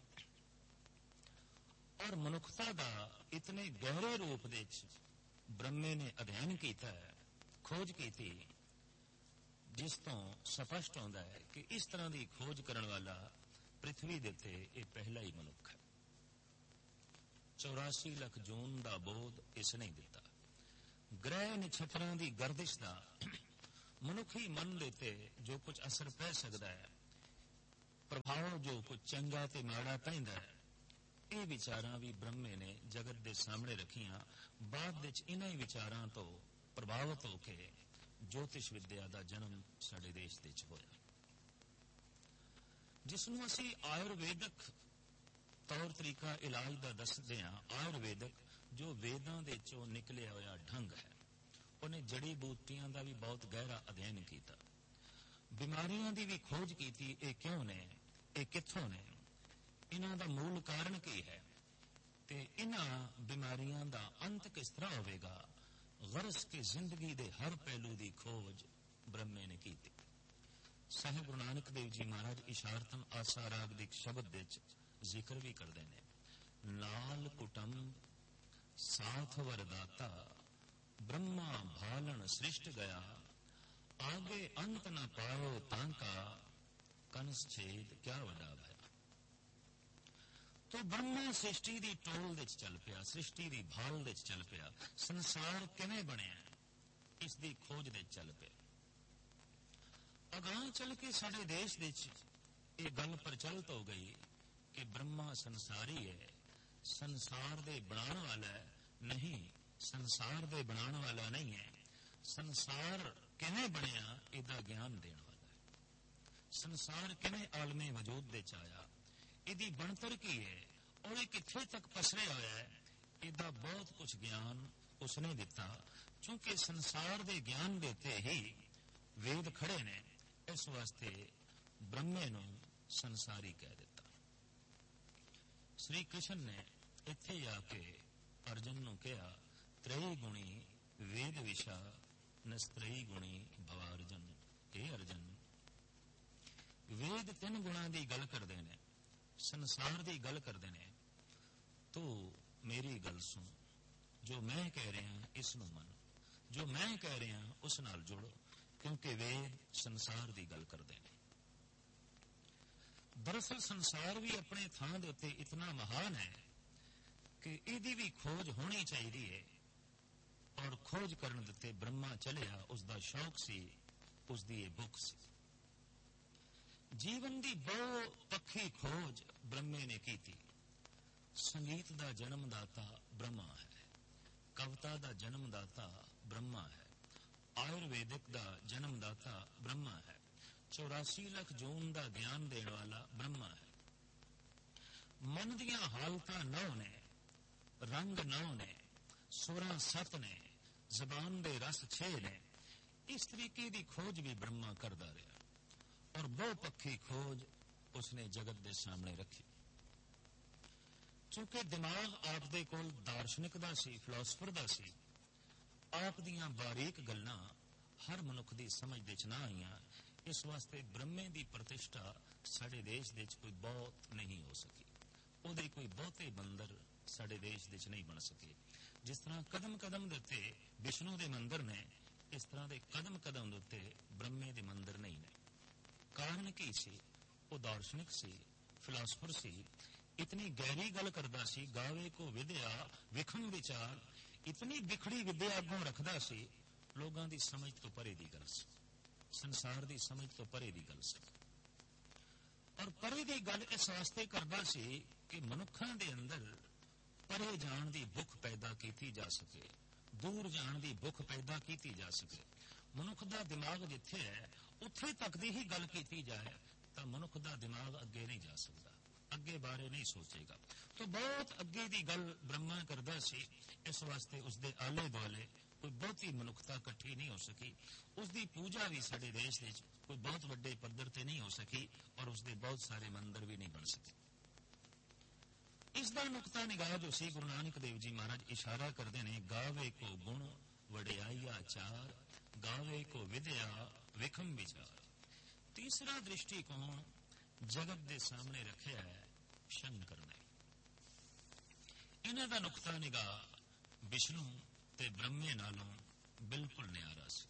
ਔਰ ਮਨੁੱਖਤਾ ਦਾ ਇਤਨੇ ਗਹਿਰੇ ਰੂਪ ਦੇ ਵਿੱਚ ਬ੍ਰਹਮੇ ਨੇ ਅਧਿਐਨ ਕੀਤਾ ਹੈ, ਖੋਜ ਕੀਤੀ, ਜਿਸ ਤੋਂ ਸਪਸ਼ਟ ਹੁੰਦਾ ਹੈ ਕਿ ਇਸ ਤਰ੍ਹਾਂ ਦੀ ਖੋਜ ਕਰਨ ਵਾਲਾ ਪ੍ਰਿਥਵੀ ਦੇ ਉੱਤੇ ਇਹ ਪਹਿਲਾ ਹੀ ਮਨੁੱਖ ਹੈ। ਚੌਰਾਸੀ ਲੱਖ ਜੂਨ ਦਾ ਬੋਧ ਇਸ ਨੇ ਦਿੱਤਾ। ਗ੍ਰਹਿ ਨਛੱਤਰਾਂ ਦੀ ਗਰਦਿਸ਼ ਦਾ ਮਨੁੱਖੀ ਮਨ ਦੇ ਉੱਤੇ ਜੋ ਕੁਝ ਅਸਰ ਪੈ ਸਕਦਾ ਹੈ, ਪ੍ਰਭਾਵ ਜੋ ਕੁਝ ਚੰਗਾ ਤੇ ਮਾੜਾ ਪੈਂਦਾ ਹੈ, ਇਹ ਵਿਚਾਰਾਂ ਵੀ ਬ੍ਰਹਮੇ ਨੇ ਜਗਤ ਦੇ ਸਾਹਮਣੇ ਰੱਖੀਆਂ। ਬਾਅਦ ਵਿੱਚ ਇਹਨਾਂ ਹੀ ਵਿਚਾਰਾਂ ਤੋਂ ਪ੍ਰਭਾਵਿਤ ਹੋ ਕੇ ਜੋਤਿਸ਼ ਵਿਦਿਆ ਦਾ ਜਨਮ ਸਾਡੇ ਦੇਸ਼ ਵਿੱਚ ਹੋਇਆ, ਜਿਸ ਨੂੰ ਅਸੀਂ ਆਯੁਰਵੇਦਕ ਤੌਰ ਤਰੀਕਾ ਇਲਾਜ ਦਾ ਦੱਸਦੇ ਹਾਂ। ਆਯੁਰਵੇਦਕ ਜੋ ਵੇਦਾਂ ਦੇ ਚੋਂ ਨਿਕਲਿਆ ਹੋਇਆ ਢੰਗ ਹੈ, ਉਹਨੇ ਜੜੀ ਬੂਟੀਆਂ ਦਾ ਵੀ ਬਹੁਤ ਗਹਿਰਾ ਅਧਿਐਨ ਕੀਤਾ, ਬਿਮਾਰੀਆਂ ਦੀ ਵੀ ਖੋਜ ਕੀਤੀ। ਇਹ ਕਿਉਂ ਨੇ, ਇਹ ਕਿੱਥੋਂ ਨੇ, ਇਹਨਾਂ ਦਾ ਮੂਲ ਕਾਰਨ ਕੀ ਹੈ ਤੇ ਇਹਨਾਂ ਬਿਮਾਰੀਆਂ ਦਾ ਅੰਤ ਕਿਸ ਤਰ੍ਹਾਂ ਹੋਵੇਗਾ। ਗਰਜ਼ ਕੇ ਜ਼ਿੰਦਗੀ ਦੇ ਹਰ ਪਹਿਲੂ ਦੀ ਖੋਜ ਬ੍ਰਹਮੇ ਨੇ ਕੀਤੀ। ਸਾਹਿਬ ਗੁਰੂ ਨਾਨਕ ਦੇਵ ਜੀ ਮਹਾਰਾਜ ਇਸ਼ਾਰਤਨ ਆਸਾ ਰਾਗ ਦੇ ਸ਼ਬਦ ਵਿੱਚ ਜ਼ਿਕਰ ਵੀ ਕਰਦੇ ਨੇ, ਨਾਲ ਕੁਟੰਬ ਸਾਥ ਵਰਦਾਤਾ ਬ੍ਰਹਮਾ ਭਾਲਣ ਸ੍ਰਿਸ਼ਟ ਗਿਆ, ਆਗੇ ਅੰਤ ਨ ਪਾਇਓ ਤਾਂ ਕਾ ਕੰਸ ਛੇਦ ਕਿਆ ਵੱਡਾ ਭਇਆ। ਤੋ ਬ੍ਰਹਮਾ ਸ੍ਰਿਸ਼ਟੀ ਦੀ ਟੋਲ ਵਿੱਚ ਚੱਲ ਪਿਆ, ਸ੍ਰਿਸ਼ਟੀ ਦੀ ਭਾਲ ਵਿੱਚ ਚੱਲ ਪਿਆ, ਸੰਸਾਰ ਕਿਵੇਂ ਬਣਿਆ ਇਸ ਦੀ ਖੋਜ ਵਿੱਚ ਚੱਲ ਪਿਆ। ਅਗਾਂਹ ਚੱਲ ਕੇ ਸਾਡੇ ਦੇਸ਼ ਵਿੱਚ ਇਹ ਗੱਲ ਪ੍ਰਚਲਿਤ ਹੋ ਗਈ ਕਿ ਬ੍ਰਹਮਾ ਸੰਸਾਰੀ ਹੈ, ਸੰਸਾਰ ਦੇ ਬਣਾਉਣ ਵਾਲਾ ਨਹੀਂ, ਸੰਸਾਰ ਦੇ ਬਣਾਉਣ ਵਾਲਾ ਨਹੀਂ ਹੈ। ਸੰਸਾਰ ਕਿਵੇਂ ਬਣਿਆ ਇਹਦਾ ਗਿਆਨ ਦੇਣ ਵਾਲਾ ਹੈ। ਸੰਸਾਰ ਕਿਵੇਂ ਆਲਮੇ ਵਜੂਦ ਦੇ ਚ ਆਇਆ, ਇਹਦੀ ਬਣਤਰ ਕੀ ਹੈ ਔਰ ਇਹ ਕਿੱਥੇ ਤੱਕ ਪਸਰਿਆ ਹੋਇਆ ਹੈ, ਇਹਦਾ ਬਹੁਤ ਕੁਝ ਗਿਆਨ ਉਸਨੇ ਦਿੱਤਾ। ਕਿਉਂਕਿ ਸੰਸਾਰ ਦੇ ਗਿਆਨ ਦੇ ਉੱਤੇ ਹੀ ਵੇਦ ਖੜੇ ਨੇ, ਇਸ ਵਾਸਤੇ ਬ੍ਰਹਮੇ ਨੂੰ ਸੰਸਾਰੀ ਕਹਿ ਦਿੱਤਾ। ਸ੍ਰੀ ਕ੍ਰਿਸ਼ਨ ਨੇ ਇੱਥੇ ਆ ਕੇ ਅਰਜਨ ਨੂੰ ਕਿਹਾ, ਤ੍ਰੈ ਗੁਣੀ ਵੇਦ ਵਿਸ਼ਾ ਨਸਤ੍ਰਈ ਗੁਣੀ ਭਵਾਰਜਨ। ਇਹ ਅਰਜਨ, ਵੇਦ ਤਿੰਨ ਗੁਣਾਂ ਦੀ ਗੱਲ ਕਰਦੇ ਨੇ, ਸੰਸਾਰ ਦੀ ਗੱਲ ਕਰਦੇ ਨੇ। ਤੂੰ ਮੇਰੀ ਗੱਲ ਸੁਣ, ਜੋ ਮੈਂ ਕਹਿ ਰਿਹਾ ਇਸ ਨੂੰ ਮੰਨ, ਜੋ ਮੈਂ ਕਹਿ ਰਿਹਾ ਉਸ ਨਾਲ ਜੁੜੋ, ਕਿਉਂਕਿ ਵੇਦ ਸੰਸਾਰ ਦੀ ਗੱਲ ਕਰਦੇ ਨੇ। ਦਰਅਸਲ ਸੰਸਾਰ ਵੀ ਆਪਣੇ ਥਾਂ ਦੇ ਉੱਤੇ ਇਤਨਾ ਮਹਾਨ ਹੈ ਕਿ ਇਹਦੀ ਵੀ ਖੋਜ ਹੋਣੀ ਚਾਹੀਦੀ ਹੈ। ਔਰ ਖੋਜ ਕਰਨ ਦੇ ਉੱਤੇ ਬ੍ਰਹਮਾ ਚਲਿਆ, ਉਸ ਦਾ ਸ਼ੌਕ ਸੀ, ਉਸ ਦੀ ਇਹ ਭੁੱਖ ਸੀ। ਜੀਵਨ ਦੀ ਬਹੁ ਪੱਖੀ ਖੋਜ ਬ੍ਰਹਮੇ ਨੇ ਕੀਤੀ। ਸੰਗੀਤ ਦਾ ਜਨਮਦਾਤਾ ਬ੍ਰਹਮਾ ਹੈ, ਕਵਿਤਾ ਦਾ ਜਨਮਦਾਤਾ ਬ੍ਰਹਮਾ ਹੈ, ਆਯੁਰਵੇਦਿਕ ਦਾ ਜਨਮਦਾਤਾ ਬ੍ਰਹਮਾ ਹੈ, ਚੌਰਾਸੀ ਲੱਖ ਜੂਨ ਦਾ ਗਿਆਨ ਦੇਣ ਵਾਲਾ ਬ੍ਰਹਮਾ ਹੈ। ਮਨ ਦੀਆਂ ਹਾਲਤਾਂ ਨੌ ਨੇ, ਰੰਗ ਨੌ ਨੇ, ਸੁਰਾਂ ਸੱਤ ਨੇ, ਜ਼ਬਾਨ ਦੇ ਰਸ ਛੇ ਨੇ। ਇਸ ਤਰੀਕੇ ਦੀ ਖੋਜ ਵੀ ਬ੍ਰਹਮਾ ਕਰਦਾ ਰਿਹਾ ਔਰ ਬਹੁਪੱਖੀ ਖੋਜ ਉਸਨੇ ਜਗਤ ਦੇ ਸਾਹਮਣੇ ਰੱਖੀ। ਕਿਉਂਕਿ ਦਿਮਾਗ ਆਪ ਦੇ ਕੋਲ ਦਾਰਸ਼ਨਿਕ ਦਾ ਸੀ, ਫਿਲਾਸਫਰ ਦਾ ਸੀ, ਆਪ ਦੀਆਂ ਬਾਰੀਕ ਗੱਲਾਂ ਹਰ ਮਨੁੱਖ ਦੀ ਸਮਝ ਦੇ ਚ ਨਾ ਆਈਆਂ। ਇਸ ਵਾਸਤੇ ਬ੍ਰਹਮੇ ਦੀ ਪ੍ਰਤਿਸ਼ਠਾ ਸਾਡੇ ਦੇਸ਼ ਦੇ ਵਿੱਚ ਕੋਈ ਬਹੁਤ ਨਹੀਂ ਹੋ ਸਕੀ, ਉਹਦੇ ਕੋਈ ਬਹੁਤੇ ਮੰਦਰ ਸਾਡੇ ਦੇਸ਼ ਦੇ ਚ ਨਹੀਂ ਬਣ ਸਕੇ। ਜਿਸ ਤਰ੍ਹਾਂ ਕਦਮ ਕਦਮ ਦੇ ਉੱਤੇ ਵਿਸ਼ਨੂੰ ਦੇ ਮੰਦਰ ਨੇ, ਇਸ ਤਰ੍ਹਾਂ ਦੇ ਕਦਮ ਕਦਮ ਦੇ ਉੱਤੇ ਬ੍ਰਹਮੇ ਦੇ ਮੰਦਰ ਨਹੀਂ ਨੇ। ਕਾਰਨ ਕੀ ਸੀ? ਉਹ ਦਾਰਸ਼ਨਿਕ ਸੀ, ਫਿਲਾਸਫਰ ਸੀ, ਇਤਨੀ ਗਹਿਰੀ ਗੱਲ ਕਰਦਾ ਸੀ, ਗਾਵੇ ਕੋ ਵਿਦਿਆ ਵਿਖਮ ਵਿਚਾਰ, ਇਤਨੀ ਵਿਖੜੀ ਵਿਦਿਆ ਅੱਗੋਂ ਰੱਖਦਾ ਸੀ, ਲੋਕਾਂ ਦੀ ਸਮਝ ਤੋਂ ਪਰੇ ਦੀ ਗੱਲ ਸੀ, ਸੰਸਾਰ ਦੀ ਸਮਝ ਤੋਂ ਪਰੇ ਦੀ ਗੱਲ ਸੀ। ਔਰ ਪਰੇ ਦੀ ਗੱਲ ਇਸ ਵਾਸਤੇ ਕਰਦਾ ਸੀ ਕਿ ਮਨੁੱਖਾਂ ਦੇ ਅੰਦਰ ਪਰੇ ਜਾਣ ਦੀ ਭੁੱਖ ਪੈਦਾ ਕੀਤੀ ਜਾ ਸਕੇ, ਦੂਰ ਜਾਣ ਦੀ ਭੁੱਖ ਪੈਦਾ ਕੀਤੀ ਜਾ ਸਕੇ। ਮਨੁੱਖ ਦਾ ਦਿਮਾਗ ਜਿੱਥੇ ਹੈ ਉੱਥੇ ਤੱਕ ਦੀ ਹੀ ਗੱਲ ਕੀਤੀ ਜਾਏ ਤਾਂ ਮਨੁੱਖ ਦਾ ਦਿਮਾਗ ਅੱਗੇ ਨਹੀਂ ਜਾ ਸਕਦਾ, ਅੱਗੇ ਬਾਰੇ ਨਹੀਂ ਸੋਚੇਗਾ। ਤਾਂ ਬਹੁਤ ਅੱਗੇ ਦੀ ਗੱਲ ਬ੍ਰਹਮਾ ਕਰਦਾ ਸੀ। ਇਸ ਵਾਸਤੇ ਉਸਦੇ ਆਲੇ ਦੁਆਲੇ ਕੋਈ ਬਹੁਤੀ ਮਨੁੱਖਤਾ ਇਕੱਠੀ ਨਹੀਂ ਹੋ ਸਕੀ। ਉਸਦੀ ਪੂਜਾ ਵੀ ਸਾਡੇ ਦੇਸ਼ ਵਿੱਚ ਕੋਈ ਬਹੁਤ ਵੱਡੇ ਪੱਧਰ ਤੇ ਨਹੀਂ ਹੋ ਸਕੀ ਔਰ ਉਸਦੇ ਬਹੁਤ ਸਾਰੇ ਮੰਦਰ ਵੀ ਨਹੀਂ ਬਣ ਸਕੇ। ਇਸ ਦਾ ਨੁਕਤਾ ਨਿਗਾਹ ਜੋ ਸੀ, ਗੁਰੂ ਨਾਨਕ ਦੇਵ ਜੀ ਮਹਾਰਾਜ ਇਸ਼ਾਰਾ ਕਰਦੇ ਨੇ, ਗਾਵੇ ਕੋ ਗੁਣ ਵਡਿਆਈਆ ਚਾਰ, ਗਾਵੇ ਕੋ ਵਿਦਿਆ ਵਿਖਮ ਵਿਚਾਰ। ਤੀਸਰਾ ਦ੍ਰਿਸ਼ਟੀਕੋਣ ਜਗਤ ਦੇ ਸਾਹਮਣੇ ਰੱਖਿਆ ਹੈ ਸ਼ੰਕਰ ਨੇ। ਇਹਨਾਂ ਦਾ ਨੁਕਤਾ ਨਿਗਾਹ ਵਿਸ਼ਨੂੰ ਤੇ ਬ੍ਰਹਮੇ ਨਾਲੋਂ ਬਿਲਕੁਲ ਨਿਆਰਾ ਸੀ।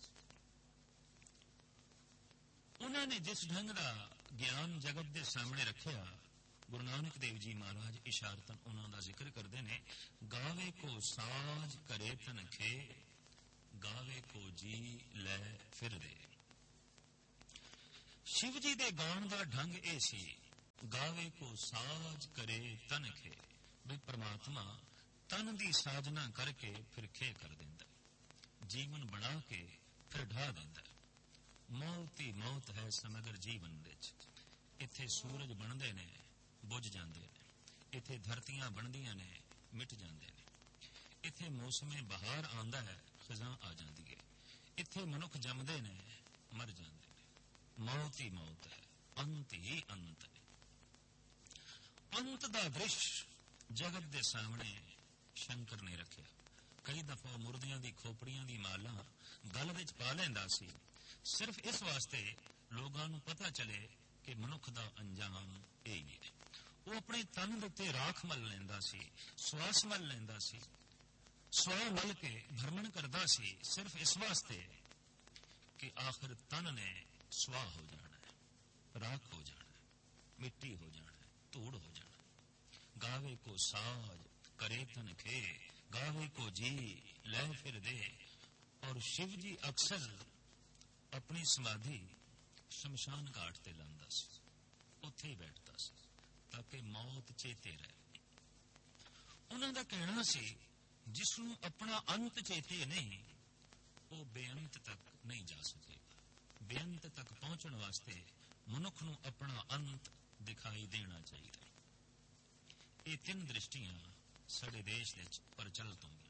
ਉਹਨਾਂ ਨੇ ਜਿਸ ਢੰਗ ਦਾ ਗਿਆਨ ਜਗਤ ਦੇ ਸਾਹਮਣੇ ਰੱਖਿਆ, ਗੁਰੂ ਨਾਨਕ ਦੇਵ ਜੀ ਮਹਾਰਾਜ ਇਸ਼ਾਰਤਨ ਉਹਨਾਂ ਦਾ ਜ਼ਿਕਰ ਕਰਦੇ ਨੇ, ਗਾਵੇ ਕੋ ਸਾਜ ਕਰੇ ਤਨ ਖੇ, ਗਾਵੇ ਕੋ ਜੀ ਲੈ ਫਿਰਦੇ। ਸ਼ਿਵ ਜੀ ਦੇ ਗਾਉਣ ਦਾ ਢੰਗ ਇਹ ਸੀ ਗਾਵੇ ਕੋ ਸਾਜ ਕਰੇ ਤਨ ਖੇ। ਵੀ ਪਰਮਾਤਮਾ ਤਨ ਦੀ ਸਾਜਨਾ ਕਰਕੇ ਫਿਰ ਖੇ ਕਰ ਦਿੰਦਾ, ਜੀਵਨ ਬਣਾ ਕੇ ਫਿਰ ਢਾ ਦਿੰਦਾ। ਮੌਤ ਹੀ ਮੌਤ ਹੈ ਸਮਗਰ ਜੀਵਨ ਵਿੱਚ। ਇੱਥੇ ਸੂਰਜ ਬਣਦੇ ਨੇ, ਬੁੱਝ ਜਾਂਦੇ ਨੇ। ਇੱਥੇ ਧਰਤੀਆਂ ਬਣਦੀਆਂ ਨੇ, ਮਿਟ ਜਾਂਦੇ ਨੇ। ਇੱਥੇ ਮੌਸਮੇ ਬਹਾਰ ਆਉਂਦਾ ਹੈ, ਖਜ਼ਾਂ ਆ ਜਾਂਦੀ ਹੈ। ਇੱਥੇ ਮਨੁੱਖ ਜੰਮਦੇ ਨੇ, ਮਰ ਜਾਂਦੇ ਨੇ। ਮੌਤ ਹੀ ਮੌਤ ਹੈ, ਅੰਤ ਹੀ ਅੰਤ ਹੈ। ਅੰਤ ਦਾ ਦ੍ਰਿਸ਼ ਜਗਤ ਦੇ ਸਾਹਮਣੇ ਸ਼ੰਕਰ ਨੇ ਰੱਖਿਆ। ਕਈ ਦਫਾ ਮੁਰਦਿਆਂ ਦੀ ਖੋਪੜੀਆਂ ਦੀ ਮਾਲਾ ਗਲ ਵਿੱਚ ਪਾ ਲੈਂਦਾ ਸੀ, ਸਿਰਫ ਇਸ ਵਾਸਤੇ ਲੋਕਾਂ ਨੂੰ ਪਤਾ ਚਲੇ ਕਿ ਮਨੁੱਖ ਦਾ ਅੰਜਾਮ ਇਹ ਹੀ ਹੈ। ਉਹ ਆਪਣੇ ਤਨ ਦੇ ਉੱਤੇ ਰਾਖ ਮਲ ਲੈਂਦਾ ਸੀ, ਸਵਾਸ ਮਲ ਲੈਂਦਾ ਸੀ, ਸਵਾਹ ਮਲ ਕੇ ਭਰਮਣ ਕਰਦਾ ਸੀ, ਸਿਰਫ ਇਸ ਵਾਸਤੇ ਕਿ ਆਖਿਰ ਤਨ ਨੇ ਸਵਾਹ ਹੋ ਜਾਣਾ ਹੈ, ਰਾਖ ਹੋ ਜਾਣਾ ਹੈ, ਮਿੱਟੀ ਹੋ ਜਾਣਾ ਹੈ, ਧੂੜ ਹੋ ਜਾਣਾ ਹੈ। ਗਾਵੇ ਕੋ ਸਾਜ करे तन खे, गावे को जी ले फिर दे। और शिव जी अक्सर अपनी समाधि शमशान घाट ते लांदा सी, उत्थे ही बैठता सी ताकि मौत चेते रहे। उन्हां दा कहना सी जिसनूं अपना अंत चेते नहीं, वो बेअंत तक नहीं जा सकेगा। बेअंत तक पहुंचण वास्ते मनुख नूं अपना अंत दिखाई देना चाहिए। ये तीन दृष्टियां ਸਾਡੇ ਦੇਸ਼ ਵਿੱਚ ਪ੍ਰਚਲਿਤ ਹੋਈਆਂ।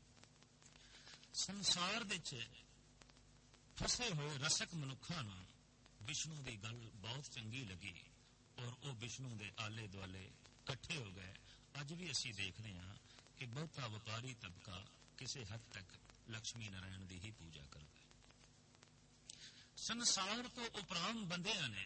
ਸੰਸਾਰ ਵਿੱਚ ਫਸੇ ਹੋਏ ਰਸਕ ਮਨੁੱਖਾਂ ਨੂੰ ਵਿਸ਼ਨੂੰ ਦੀ ਗੱਲ ਬਹੁਤ ਚੰਗੀ ਲੱਗੀ ਔਰ ਉਹ ਵਿਸ਼ਨੂੰ ਦੇ ਆਲੇ ਦੁਆਲੇ ਇਕੱਠੇ ਹੋ ਗਏ। ਅੱਜ ਵੀ ਅਸੀਂ ਦੇਖਦੇ ਹਾਂ ਕਿ ਬਹੁਤਾ ਵਪਾਰੀ ਤਬਕਾ ਕਿਸੇ ਹੱਦ ਤੱਕ ਲక్ష్ਮੀ ਨਾਰਾਇਣ ਦੀ ਹੀ ਪੂਜਾ ਕਰਦਾ ਹੈ। ਸੰਸਾਰ ਤੋਂ ਉਪਰਾਮ ਬੰਦਿਆਂ ਨੇ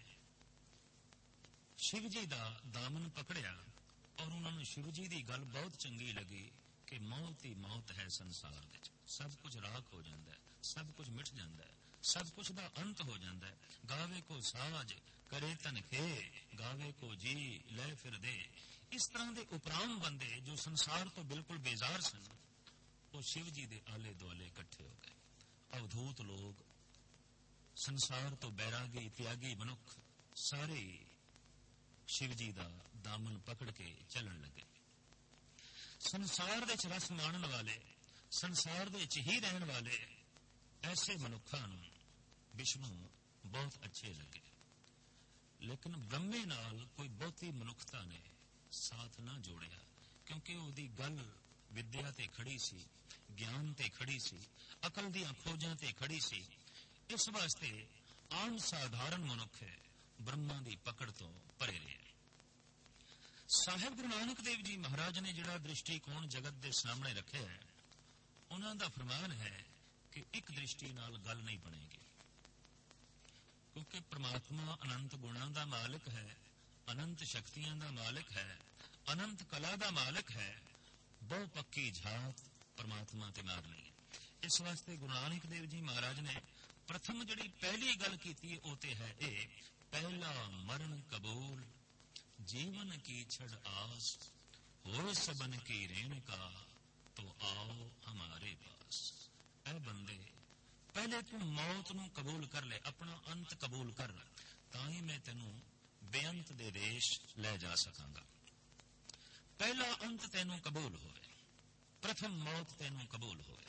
ਸ਼ਿਵ ਜੀ ਦਾ ਦਾਮਨ ਪਕੜਿਆ ਔਰ ਉਹਨਾਂ ਨੂੰ ਸ਼ਿਵ ਜੀ ਦੀ ਗੱਲ ਬਹੁਤ ਚੰਗੀ ਲੱਗੀ ਕਿ ਮੌਤ ਹੀ ਮੌਤ ਹੈ। ਸੰਸਾਰ ਵਿੱਚ ਸਭ ਕੁਝ ਰਾਖ ਹੋ ਜਾਂਦਾ ਹੈ, ਸਭ ਕੁਝ ਮਿਟ ਜਾਂਦਾ ਹੈ, ਸਭ ਕੁਝ ਦਾ ਅੰਤ ਹੋ ਜਾਂਦਾ ਹੈ। ਗਾਵੇ ਕੋ ਸਾਜ ਕਰੇ ਤਨ ਖੇ, ਗਾਵੇ ਕੋ ਜੀ ਲੈ ਫਿਰ ਦੇ। ਇਸ ਤਰ੍ਹਾਂ ਦੇ ਉਪਰਾਮ ਬੰਦੇ ਜੋ ਸੰਸਾਰ ਤੋਂ ਬਿਲਕੁਲ ਬੇਜ਼ਾਰ ਸਨ, ਉਹ ਸ਼ਿਵ ਜੀ ਦੇ ਆਲੇ ਦੁਆਲੇ ਇਕੱਠੇ ਹੋ ਗਏ। ਅਵਧੂਤ ਲੋਕ, ਸੰਸਾਰ ਤੋਂ ਬੈਰਾਗੀ ਤਿਆਗੀ ਮਨੁੱਖ ਸਾਰੇ शिव जी का दामन पकड़ के चलन लगे। संसार दे च रस माणन वाले, संसार दे च ही रहन वाले ऐसे मनुखा विष्णु बहुत अच्छे लगे। लेकिन ब्रह्मे नाल कोई बहुती मनुखता ने साथ ना जोड़िया, क्योंकि उसदी गल विद्या ते खड़ी सी, ज्ञान ते खड़ी सी, अकल दी खोजां ते खड़ी सी। इस वास्ते आम साधारण मनुख है ब्रह्मा की पकड़ तो परे रहे। साहिब गुरु नानक देव जी महाराज ने जिहड़ा दृष्टिकोण जगत के सामने रखे है, उन्हां दा फरमान है कि एक दृष्टि नाल गल नहीं बनेगी, क्योंकि परमात्मा अनंत गुणां दा मालिक है, अनंत शक्तियां दा मालिक है, अनंत कला दा मालिक है। बहु पक्की झात परमात्मा ते मार नहीं है। इस वास्ते गुरु नानक देव जी महाराज ने प्रथम जिहड़ी पहली गल कीती ओ ते है ये, पहला मरण कबूल जीवन की छड़ आस, हो सबन की रेण का तो आओ हमारे पास। ऐ बंदे पहले तू मौत नूं कबूल कर ले, अपना अंत कबूल कर, तां ही मैं तेनू बेअंत दे देश ले जा सकांगा। पहला अंत तेनू कबूल होवे, प्रथम मौत तेनू कबूल होवे।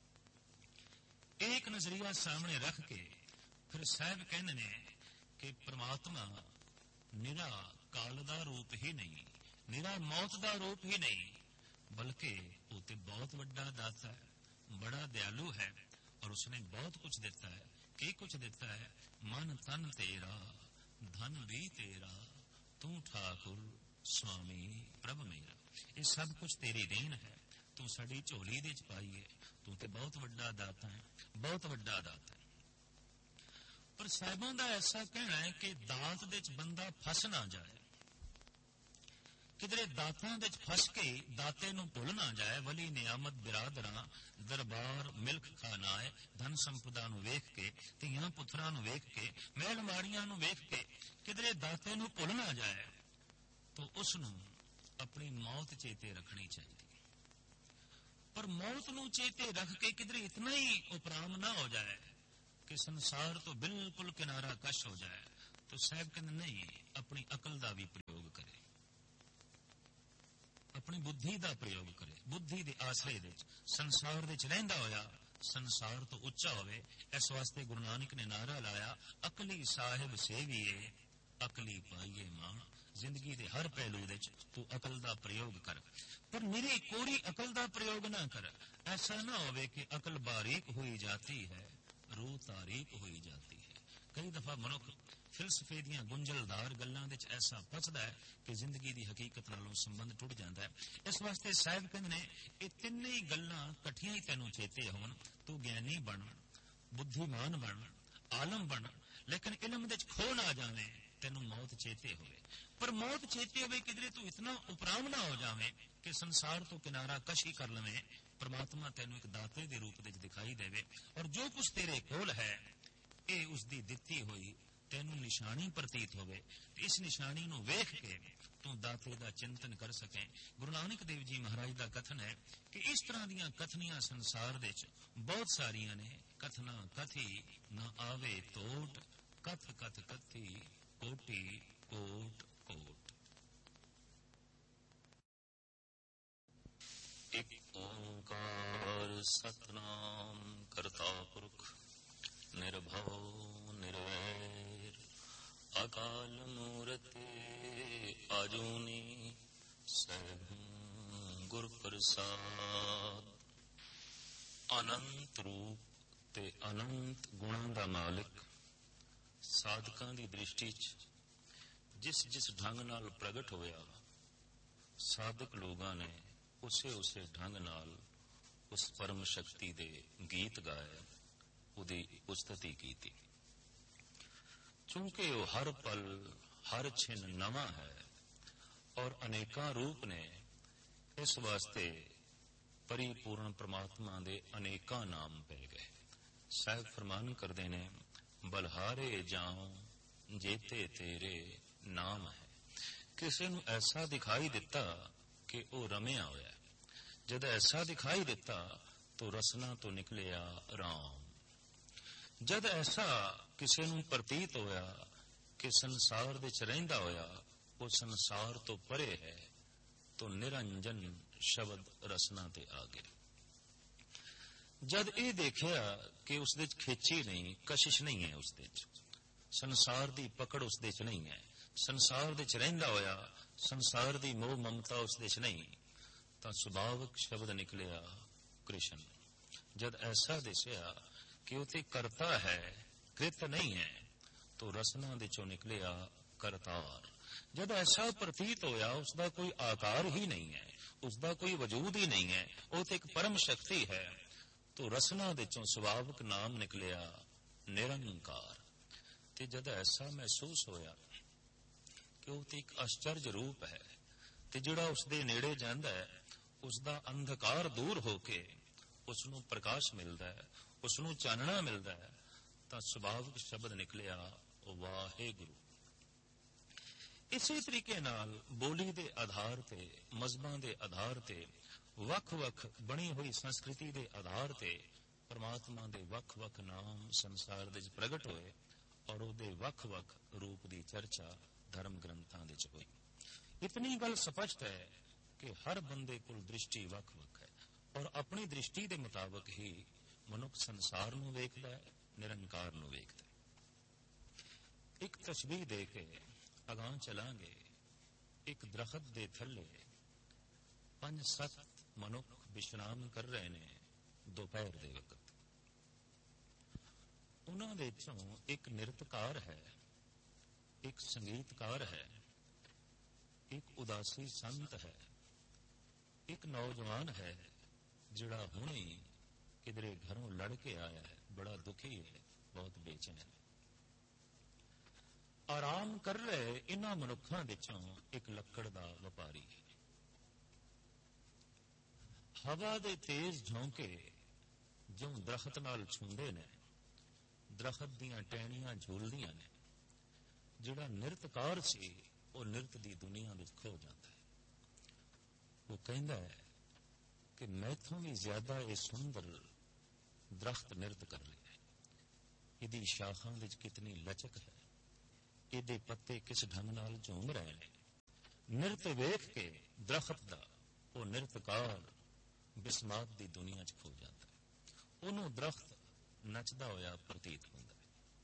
एक नजरिया सामने रख के फिर साहब कहंदे ने कि परमात्मा निरा काल दा रूप ही नहीं, निरा मौत दा रूप ही नहीं, बल्कि वो तो बहुत बड़ा दाता है, बड़ा दयालु है और उसने बहुत कुछ देता है। की कुछ देता है? मन तन तेरा, धन भी तेरा, तू ठाकुर स्वामी प्रभ मेरा। ये सब कुछ तेरी देन है, तू साडी झोली दे च पाई है। तू तो बहुत बड़ा दाता है, बहुत बड़ा दाता है। पर साहिबां दा ऐसा कहना है कि दात दे च बंदा फस ना जाए, किधरे दातां दे च फस के दाते नूं भुल ना जाए। वली नियामत बिरादरां दरबार मिल्क खानाए, धन संपदा नूं वेख के, धीआं पुत्रां नूं वेख के, महल माड़ियां नूं वेख के किधरे दाते नूं भुल ना जाए, तो उस नूं अपनी मौत चेते रखनी चाहिए। पर मौत नूं चेते रख के किधरे इतना ही उपराम ना हो जाए कि संसार तो बिल्कुल किनारा कश हो जाए, तो साहब कहते नहीं, अपनी अकल का भी ਆਪਣੀ ਬੁੱਧੀ ਦਾ ਪ੍ਰਯੋਗ ਕਰੇ, ਬੁੱਧੀ ਦੇ ਆਸਰੇ ਦੇ ਵਿੱਚ ਸੰਸਾਰ ਦੇ ਵਿੱਚ ਰਹਿੰਦਾ ਹੋਇਆ ਸੰਸਾਰ ਤੋਂ ਉੱਚਾ ਹੋਵੇ। ਇਸ ਵਾਸਤੇ ਗੁਰੂ ਨਾਨਕ ਨੇ ਨਾਰਾ ਲਾਇਆ, ਅਕਲੀ ਸਾਹਿਬ ਸੇਵੀਏ ਅਕਲੀ ਪਾਈਏ ਮਾਂ। ਜ਼ਿੰਦਗੀ ਦੇ ਹਰ ਪਹਿਲੂ ਵਿੱਚ ਤੂੰ ਅਕਲ ਦਾ ਪ੍ਰਯੋਗ ਕਰ, ਪਰ ਨਿਰੀ ਕੋਰੀ ਅਕਲ ਦਾ ਪ੍ਰਯੋਗ ਨਾ ਕਰ। ਐਸਾ ਨਾ ਹੋਵੇ ਕਿ ਅਕਲ ਬਾਰੀਕ ਹੋਈ ਜਾਤੀ ਹੈ, ਰੂਹ ਤਾਰੀਕ ਹੋਈ ਜਾਤੀ ਹੈ। ਕਈ ਦਫਾ ਮਨੁੱਖ ਫਿਲਸਫੇ ਦੀਆਂ ਗੁੰਝਲਦਾਰ ਗੱਲਾਂ ਵਿੱਚ ਐਸਾ ਫਸਦਾ ਹੈ ਕਿ ਜ਼ਿੰਦਗੀ ਦੀ ਹਕੀਕਤ ਨਾਲੋਂ ਸੰਬੰਧ ਟੁੱਟ ਜਾਂਦਾ ਹੈ। ਇਸ ਵਾਸਤੇ ਸਾਹਿਬ ਕਹਿੰਦੇ ਨੇ ਇਹ ਤਿੰਨੇ ਹੀ ਗੱਲਾਂ ਇਕੱਠੀਆਂ ਹੀ ਤੈਨੂੰ ਚੇਤੇ ਹੋਣ। ਤੂੰ ਗਿਆਨੀ ਬਣ, ਬੁੱਧੀਮਾਨ ਬਣ, ਆਲਮ ਬਣ, ਲੇਕਿਨ ਇਲਮ ਵਿੱਚ ਖੋ ਨਾ ਜਾਵੇਂ, ਤੈਨੂੰ ਮੌਤ ਚੇਤੇ ਹੋਵੇ। ਪਰ ਮੌਤ ਚੇਤੇ ਹੋਵੇ ਕਿਧਰੇ ਤੂੰ ਇਤਨਾ ਉਪਰਾਮ ਨਾ ਹੋ ਜਾਵੇਂ ਕਿ ਸੰਸਾਰ ਤੋਂ ਕਿਨਾਰਾ ਕਸ਼ੀ ਕਰ ਲਵੇਂ। ਪਰਮਾਤਮਾ ਤੈਨੂੰ ਇੱਕ ਦਾਤੇ ਦੇ ਰੂਪ ਵਿੱਚ ਦਿਖਾਈ ਦੇਵੇ, ਔਰ ਜੋ ਕੁਝ ਤੇਰੇ ਕੋਲ ਹੈ ਇਹ ਉਸਦੀ ਦਿੱਤੀ ਹੋਈ ਤੈਨੂੰ ਨਿਸ਼ਾਨੀ ਪ੍ਰਤੀਤ ਹੋਵੇ, ਤੇ ਇਸ ਨਿਸ਼ਾਨੀ ਨੂੰ ਵੇਖ ਕੇ ਤੂੰ ਦਾਤੇ ਦਾ ਚਿੰਤਨ ਕਰ ਸਕੇ। ਗੁਰੂ ਨਾਨਕ ਦੇਵ ਜੀ ਮਹਾਰਾਜ ਦਾ ਕਥਨ ਹੈ ਕਿ ਇਸ ਤਰ੍ਹਾਂ ਦੀਆਂ ਕਥਨੀਆਂ ਸੰਸਾਰ ਦੇ ਵਿੱਚ ਬਹੁਤ ਸਾਰੀਆਂ ਨੇ। ਕਥਨਾ ਕਥੀ ਨਾ ਆਵੇ ਤੋਟ, ਕਥ ਕਥ ਕਥੀ ਕੋਟੀ ਕੋਟ ਕੋਟ। ਇੱਕ ਓੰਕਾਰ ਸਤਨਾਮ ਕਰਤਾ ਪੁਰਖ ਨਿਰਭਉ ਨਿਰਵੈਰ ਅਕਾਲ ਮੂਰਤ ਆਜੂਨੀ ਸੈਭੰ ਗੁਰ ਪ੍ਰਸਾਦ। ਅਨੰਤ ਰੂਪ ਤੇ ਅਨੰਤ ਗੁਣਾਂ ਦਾ ਮਾਲਿਕ ਸਾਧਕਾਂ ਦੀ ਦ੍ਰਿਸ਼ਟੀ 'ਚ ਜਿਸ ਜਿਸ ਢੰਗ ਨਾਲ ਪ੍ਰਗਟ ਹੋਇਆ, ਸਾਧਕ ਲੋਕਾਂ ਨੇ ਉਸੇ ਉਸੇ ਢੰਗ ਨਾਲ ਉਸ ਪਰਮ ਸ਼ਕਤੀ ਦੇ ਗੀਤ ਗਾਏ, ਉਹਦੀ ਉਸਤਤੀ ਕੀਤੀ। ਚੂੰਕਿ ਉਹ ਹਰ ਪਲ ਹਰ ਛਿਨ ਨਵਾਂ ਹੈ ਔਰ ਅਨੇਕਾਂ ਰੂਪ ਨੇ, ਇਸ ਵਾਸਤੇ ਪਰਿਪੂਰਨ ਪ੍ਰਮਾਤਮਾ ਦੇ ਅਨੇਕਾਂ ਨਾਮ ਪੈ ਗਏ। ਸਾਹਿਬ ਫਰਮਾਨ ਕਰਦੇ ਨੇ, ਬਲਹਾਰੇ ਜਾਉ ਜੇਤੇ ਤੇਰੇ ਨਾਮ ਹੈ। ਕਿਸੇ ਨੂੰ ਐਸਾ ਦਿਖਾਈ ਦਿੱਤਾ ਕਿ ਉਹ ਰਮਿਆ ਹੋਇਆ। ਜਦ ਐਸਾ ਦਿਖਾਈ ਦਿੱਤਾ ਤਾਂ ਰਸਨਾ ਤੋਂ ਨਿਕਲਿਆ ਰਾਮ। ਜਦ ਐਸਾ ਕਿਸੇ ਨੂੰ ਪ੍ਰਤੀਤ ਹੋਇਆ ਕਿ ਸੰਸਾਰ ਵਿੱਚ ਰਹਿੰਦਾ ਹੋਇਆ ਉਹ ਸੰਸਾਰ ਤੋਂ ਪਰੇ ਹੈ, ਤਾਂ ਨਿਰੰਜਨ ਸ਼ਬਦ ਰਸਨਾ ਤੇ ਆ ਗਿਆ। ਜਦ ਇਹ ਦੇਖਿਆ ਕਿ ਉਸ ਦੇ ਚ ਖੇਚੀ ਨਹੀਂ, ਕਸ਼ਿਸ਼ ਨਹੀਂ ਹੈ, ਉਸ ਦੇ ਚ ਸੰਸਾਰ ਦੀ ਪਕੜ ਉਸ ਦੇ ਚ ਨਹੀਂ ਹੈ, ਸੰਸਾਰ ਦੇ ਚ ਰਹਿੰਦਾ ਹੋਇਆ ਸੰਸਾਰ ਦੀ ਮੋਹ ਮਮਤਾ ਉਸ ਦੇ ਚ ਨਹੀਂ, ਤਾਂ ਸੁਭਾਵਿਕ ਸ਼ਬਦ ਨਿਕਲਿਆ ਕ੍ਰਿਸ਼ਨ। ਜਦ ਐਸਾ ਦਿਸਿਆ ਕਿ ਉਹ ਤੇ ਕਰਤਾ ਹੈ, ਕ੍ਰਿਤ ਨਹੀਂ ਹੈ, ਤਾਂ ਰਸਨਾ ਦੇ ਚੋਂ ਨਿਕਲਿਆ ਕਰਤਾਰ। ਜਦ ਐਸਾ ਪ੍ਰਤੀਤ ਹੋਇਆ ਉਸ ਦਾ ਕੋਈ ਆਕਾਰ ਹੀ ਨਹੀਂ ਹੈ, ਉਸ ਦਾ ਕੋਈ ਵਜੂਦ ਹੀ ਨਹੀਂ ਹੈ, ਉਹ ਤੇ ਇੱਕ ਪਰਮ ਸ਼ਕਤੀ ਹੈ, ਤਾਂ ਰਸਨਾ ਦੇ ਚੋਂ ਸੁਭਾਵਿਕ ਨਾਮ ਨਿਕਲਿਆ ਨਿਰੰਕਾਰ। ਤੇ ਜਦ ਐਸਾ ਮਹਿਸੂਸ ਹੋਇਆ ਕਿ ਉਹ ਤੇ ਇੱਕ ਆਸ਼ਚਰਜ ਰੂਪ ਹੈ, ਤੇ ਜਿਹੜਾ ਉਸ ਦੇ ਨੇੜੇ ਜਾਂਦਾ ਹੈ ਉਸ ਦਾ ਅੰਧਕਾਰ ਦੂਰ ਹੋ ਕੇ ਉਸ ਨੂੰ ਪ੍ਰਕਾਸ਼ ਮਿਲਦਾ ਹੈ, ਉਸ ਨੂੰ ਚਾਨਣਾ ਮਿਲਦਾ ਹੈ, ਤਾਂ ਸੁਭਾਵਿਕ ਸ਼ਬਦ ਨਿਕਲਿਆ ਵਾਹਿਗੁਰੂ। ਇਸੇ ਤਰੀਕੇ ਨਾਲ ਬੋਲੀ ਦੇ ਆਧਾਰ ਤੇ, ਮਜ਼ਹਬਾਂ ਦੇ ਆਧਾਰ ਤੇ, ਵੱਖ-ਵੱਖ ਬਣੀ ਹੋਈ ਸੰਸਕ੍ਰਿਤੀ ਦੇ ਆਧਾਰ ਤੇ ਪਰਮਾਤਮਾ ਦੇ ਵੱਖ-ਵੱਖ ਨਾਮ ਸੰਸਾਰ ਦੇ ਵਿੱਚ ਪ੍ਰਗਟ ਹੋਏ, ਔਰ ਉਹਦੇ ਵੱਖ-ਵੱਖ ਰੂਪ ਦੀ ਚਰਚਾ ਧਰਮ ਗ੍ਰੰਥਾਂ ਦੇ ਚ ਹੋਈ। ਇਤਨੀ ਗੱਲ ਸਪਸ਼ਟ ਹੈ ਕਿ ਹਰ ਬੰਦੇ ਕੋਲ ਦ੍ਰਿਸ਼ਟੀ ਵੱਖ-ਵੱਖ ਹੈ, ਔਰ ਆਪਣੀ ਦ੍ਰਿਸ਼ਟੀ ਦੇ ਮੁਤਾਬਕ ਹੀ ਮਨੁੱਖ ਸੰਸਾਰ ਨੂੰ ਵੇਖਦਾ ਹੈ, ਨਿਰੰਕਾਰ ਨੂੰ ਵੇਖਦਾ ਹੈ। ਇੱਕ ਤਸ਼ਬੀਹ ਦੇ ਕੇ ਅਗਾਂਹ ਚਲਾਂਗੇ। ਇੱਕ ਦਰਖਤ ਦੇ ਥੱਲੇ ਪੰਜ ਸੱਤ ਮਨੁੱਖ ਵਿਸ਼ਰਾਮ ਕਰ ਰਹੇ ਨੇ ਦੁਪਹਿਰ ਦੇ ਵਕਤ। ਉਹਨਾਂ ਦੇ ਵਿੱਚੋਂ ਇੱਕ ਨਿਰਤਕਾਰ ਹੈ, ਇੱਕ ਸੰਗੀਤਕਾਰ ਹੈ, ਇੱਕ ਉਦਾਸੀ ਸੰਤ ਹੈ, ਇੱਕ ਨੌਜਵਾਨ ਹੈ ਜਿਹੜਾ ਹੁਣੇ ਕਿਧਰੇ ਘਰੋਂ ਲੜ ਕੇ ਆਇਆ ਹੈ, ਬੜਾ ਦੁਖੀ ਹੈ, ਬਹੁਤ ਬੇਚੈਨ ਹੈ। ਆਰਾਮ ਕਰ ਰਹੇ ਇਹਨਾਂ ਮਨੁੱਖਾਂ ਵਿੱਚੋਂ ਇੱਕ ਲੱਕੜ ਦਾ ਵਪਾਰੀ ਹੈ। ਹਵਾ ਦੇ ਤੇਜ਼ ਝੋਂਕੇ ਜਿਉਂ ਦਰਖਤ ਨਾਲ ਛੁੰਦੇ ਨੇ, ਦਰਖਤ ਦੀਆਂ ਟਹਿਣੀਆਂ ਝੂਲਦੀਆਂ ਨੇ। ਜਿਹੜਾ ਨਿਰਤਕਾਰ ਸੀ ਉਹ ਨਿਰਤ ਦੀ ਦੁਨੀਆ ਵਿੱਚ ਖੋ ਜਾਂਦਾ ਹੈ। ਉਹ ਕਹਿੰਦਾ ਹੈ ਕਿ ਮੈਥੋਂ ਵੀ ਜ਼ਿਆਦਾ ਇਹ ਸੁੰਦਰ ਦਰਖਤ ਨਿਰਤ ਕਰ ਰਿਹਾ ਹੈ। ਇਹਦੀ ਸ਼ਾਖਾਂ ਵਿੱਚ ਕਿਤਨੀ ਲਚਕ ਹੈ, ਇਹਦੇ ਪੱਤੇ ਕਿਸ ਢੰਗ ਨਾਲ ਝੂਮ ਰਹੇ ਨੇ। ਨਿਰਤ ਵੇਖ ਕੇ ਦਰਖਤ ਦਾ ਉਹ ਨਿਰਤਕਾਰ ਬਿਸਮਾਤ ਦੀ ਦੁਨੀਆ 'ਚ ਖੋ ਜਾਂਦਾ ਹੈ। ਉਹਨੂੰ ਦਰਖਤ ਨੱਚਦਾ ਹੋਇਆ ਪ੍ਰਤੀਤ ਹੁੰਦਾ ਹੈ।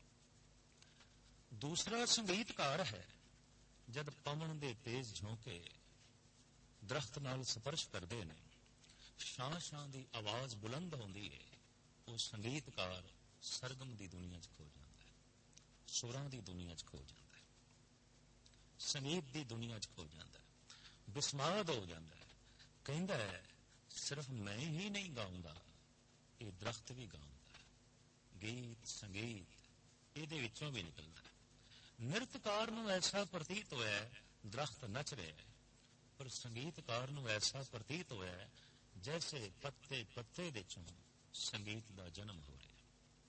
ਦੂਸਰਾ ਸੰਗੀਤਕਾਰ ਹੈ। ਜਦ ਪਵਨ ਦੇ ਤੇਜ਼ ਝੋਂਕੇ ਦਰਖਤ ਨਾਲ ਸਪਰਸ਼ ਕਰਦੇ ਨੇ, ਸ਼ਾਂ ਸ਼ਾਂ ਦੀ ਆਵਾਜ਼ ਬੁਲੰਦ ਹੁੰਦੀ ਹੈ, ਉਹ ਸੰਗੀਤਕਾਰ ਸਰਗਮ ਦੀ ਦੁਨੀਆ 'ਚ ਖੋ ਜਾਂਦਾ ਹੈ, ਸੁਰਾਂ ਦੀ ਦੁਨੀਆ 'ਚ ਖੋ ਜਾਂਦਾ ਹੈ, ਸੰਗੀਤ ਦੀ ਦੁਨੀਆ 'ਚ ਖੋ ਜਾਂਦਾ ਹੈ, ਬਿਸਮਾਦ ਹੋ ਜਾਂਦਾ ਹੈ। ਕਹਿੰਦਾ ਹੈ ਸਿਰਫ ਮੈਂ ਹੀ ਨਹੀਂ ਗਾਉਂਦਾ, ਇਹ ਦਰਖਤ ਵੀ ਗਾਉਂਦਾ ਹੈ। ਗੀਤ ਸੰਗੀਤ ਇਹਦੇ ਵਿੱਚੋਂ ਵੀ ਨਿਕਲਦਾ ਹੈ। ਨਿਰਤਕਾਰ ਨੂੰ ਐਸਾ ਪ੍ਰਤੀਤ ਹੋਇਆ ਦਰਖਤ ਨੱਚ ਰਿਹਾ ਹੈ, ਪਰ ਸੰਗੀਤਕਾਰ ਨੂੰ ਐਸਾ ਪ੍ਰਤੀਤ ਹੋਇਆ ਜੈਸੇ ਪੱਤੇ ਪੱਤੇ ਦੇ ਚੋਂ ਸੰਗੀਤ ਦਾ ਜਨਮ ਹੋ ਰਿਹਾ।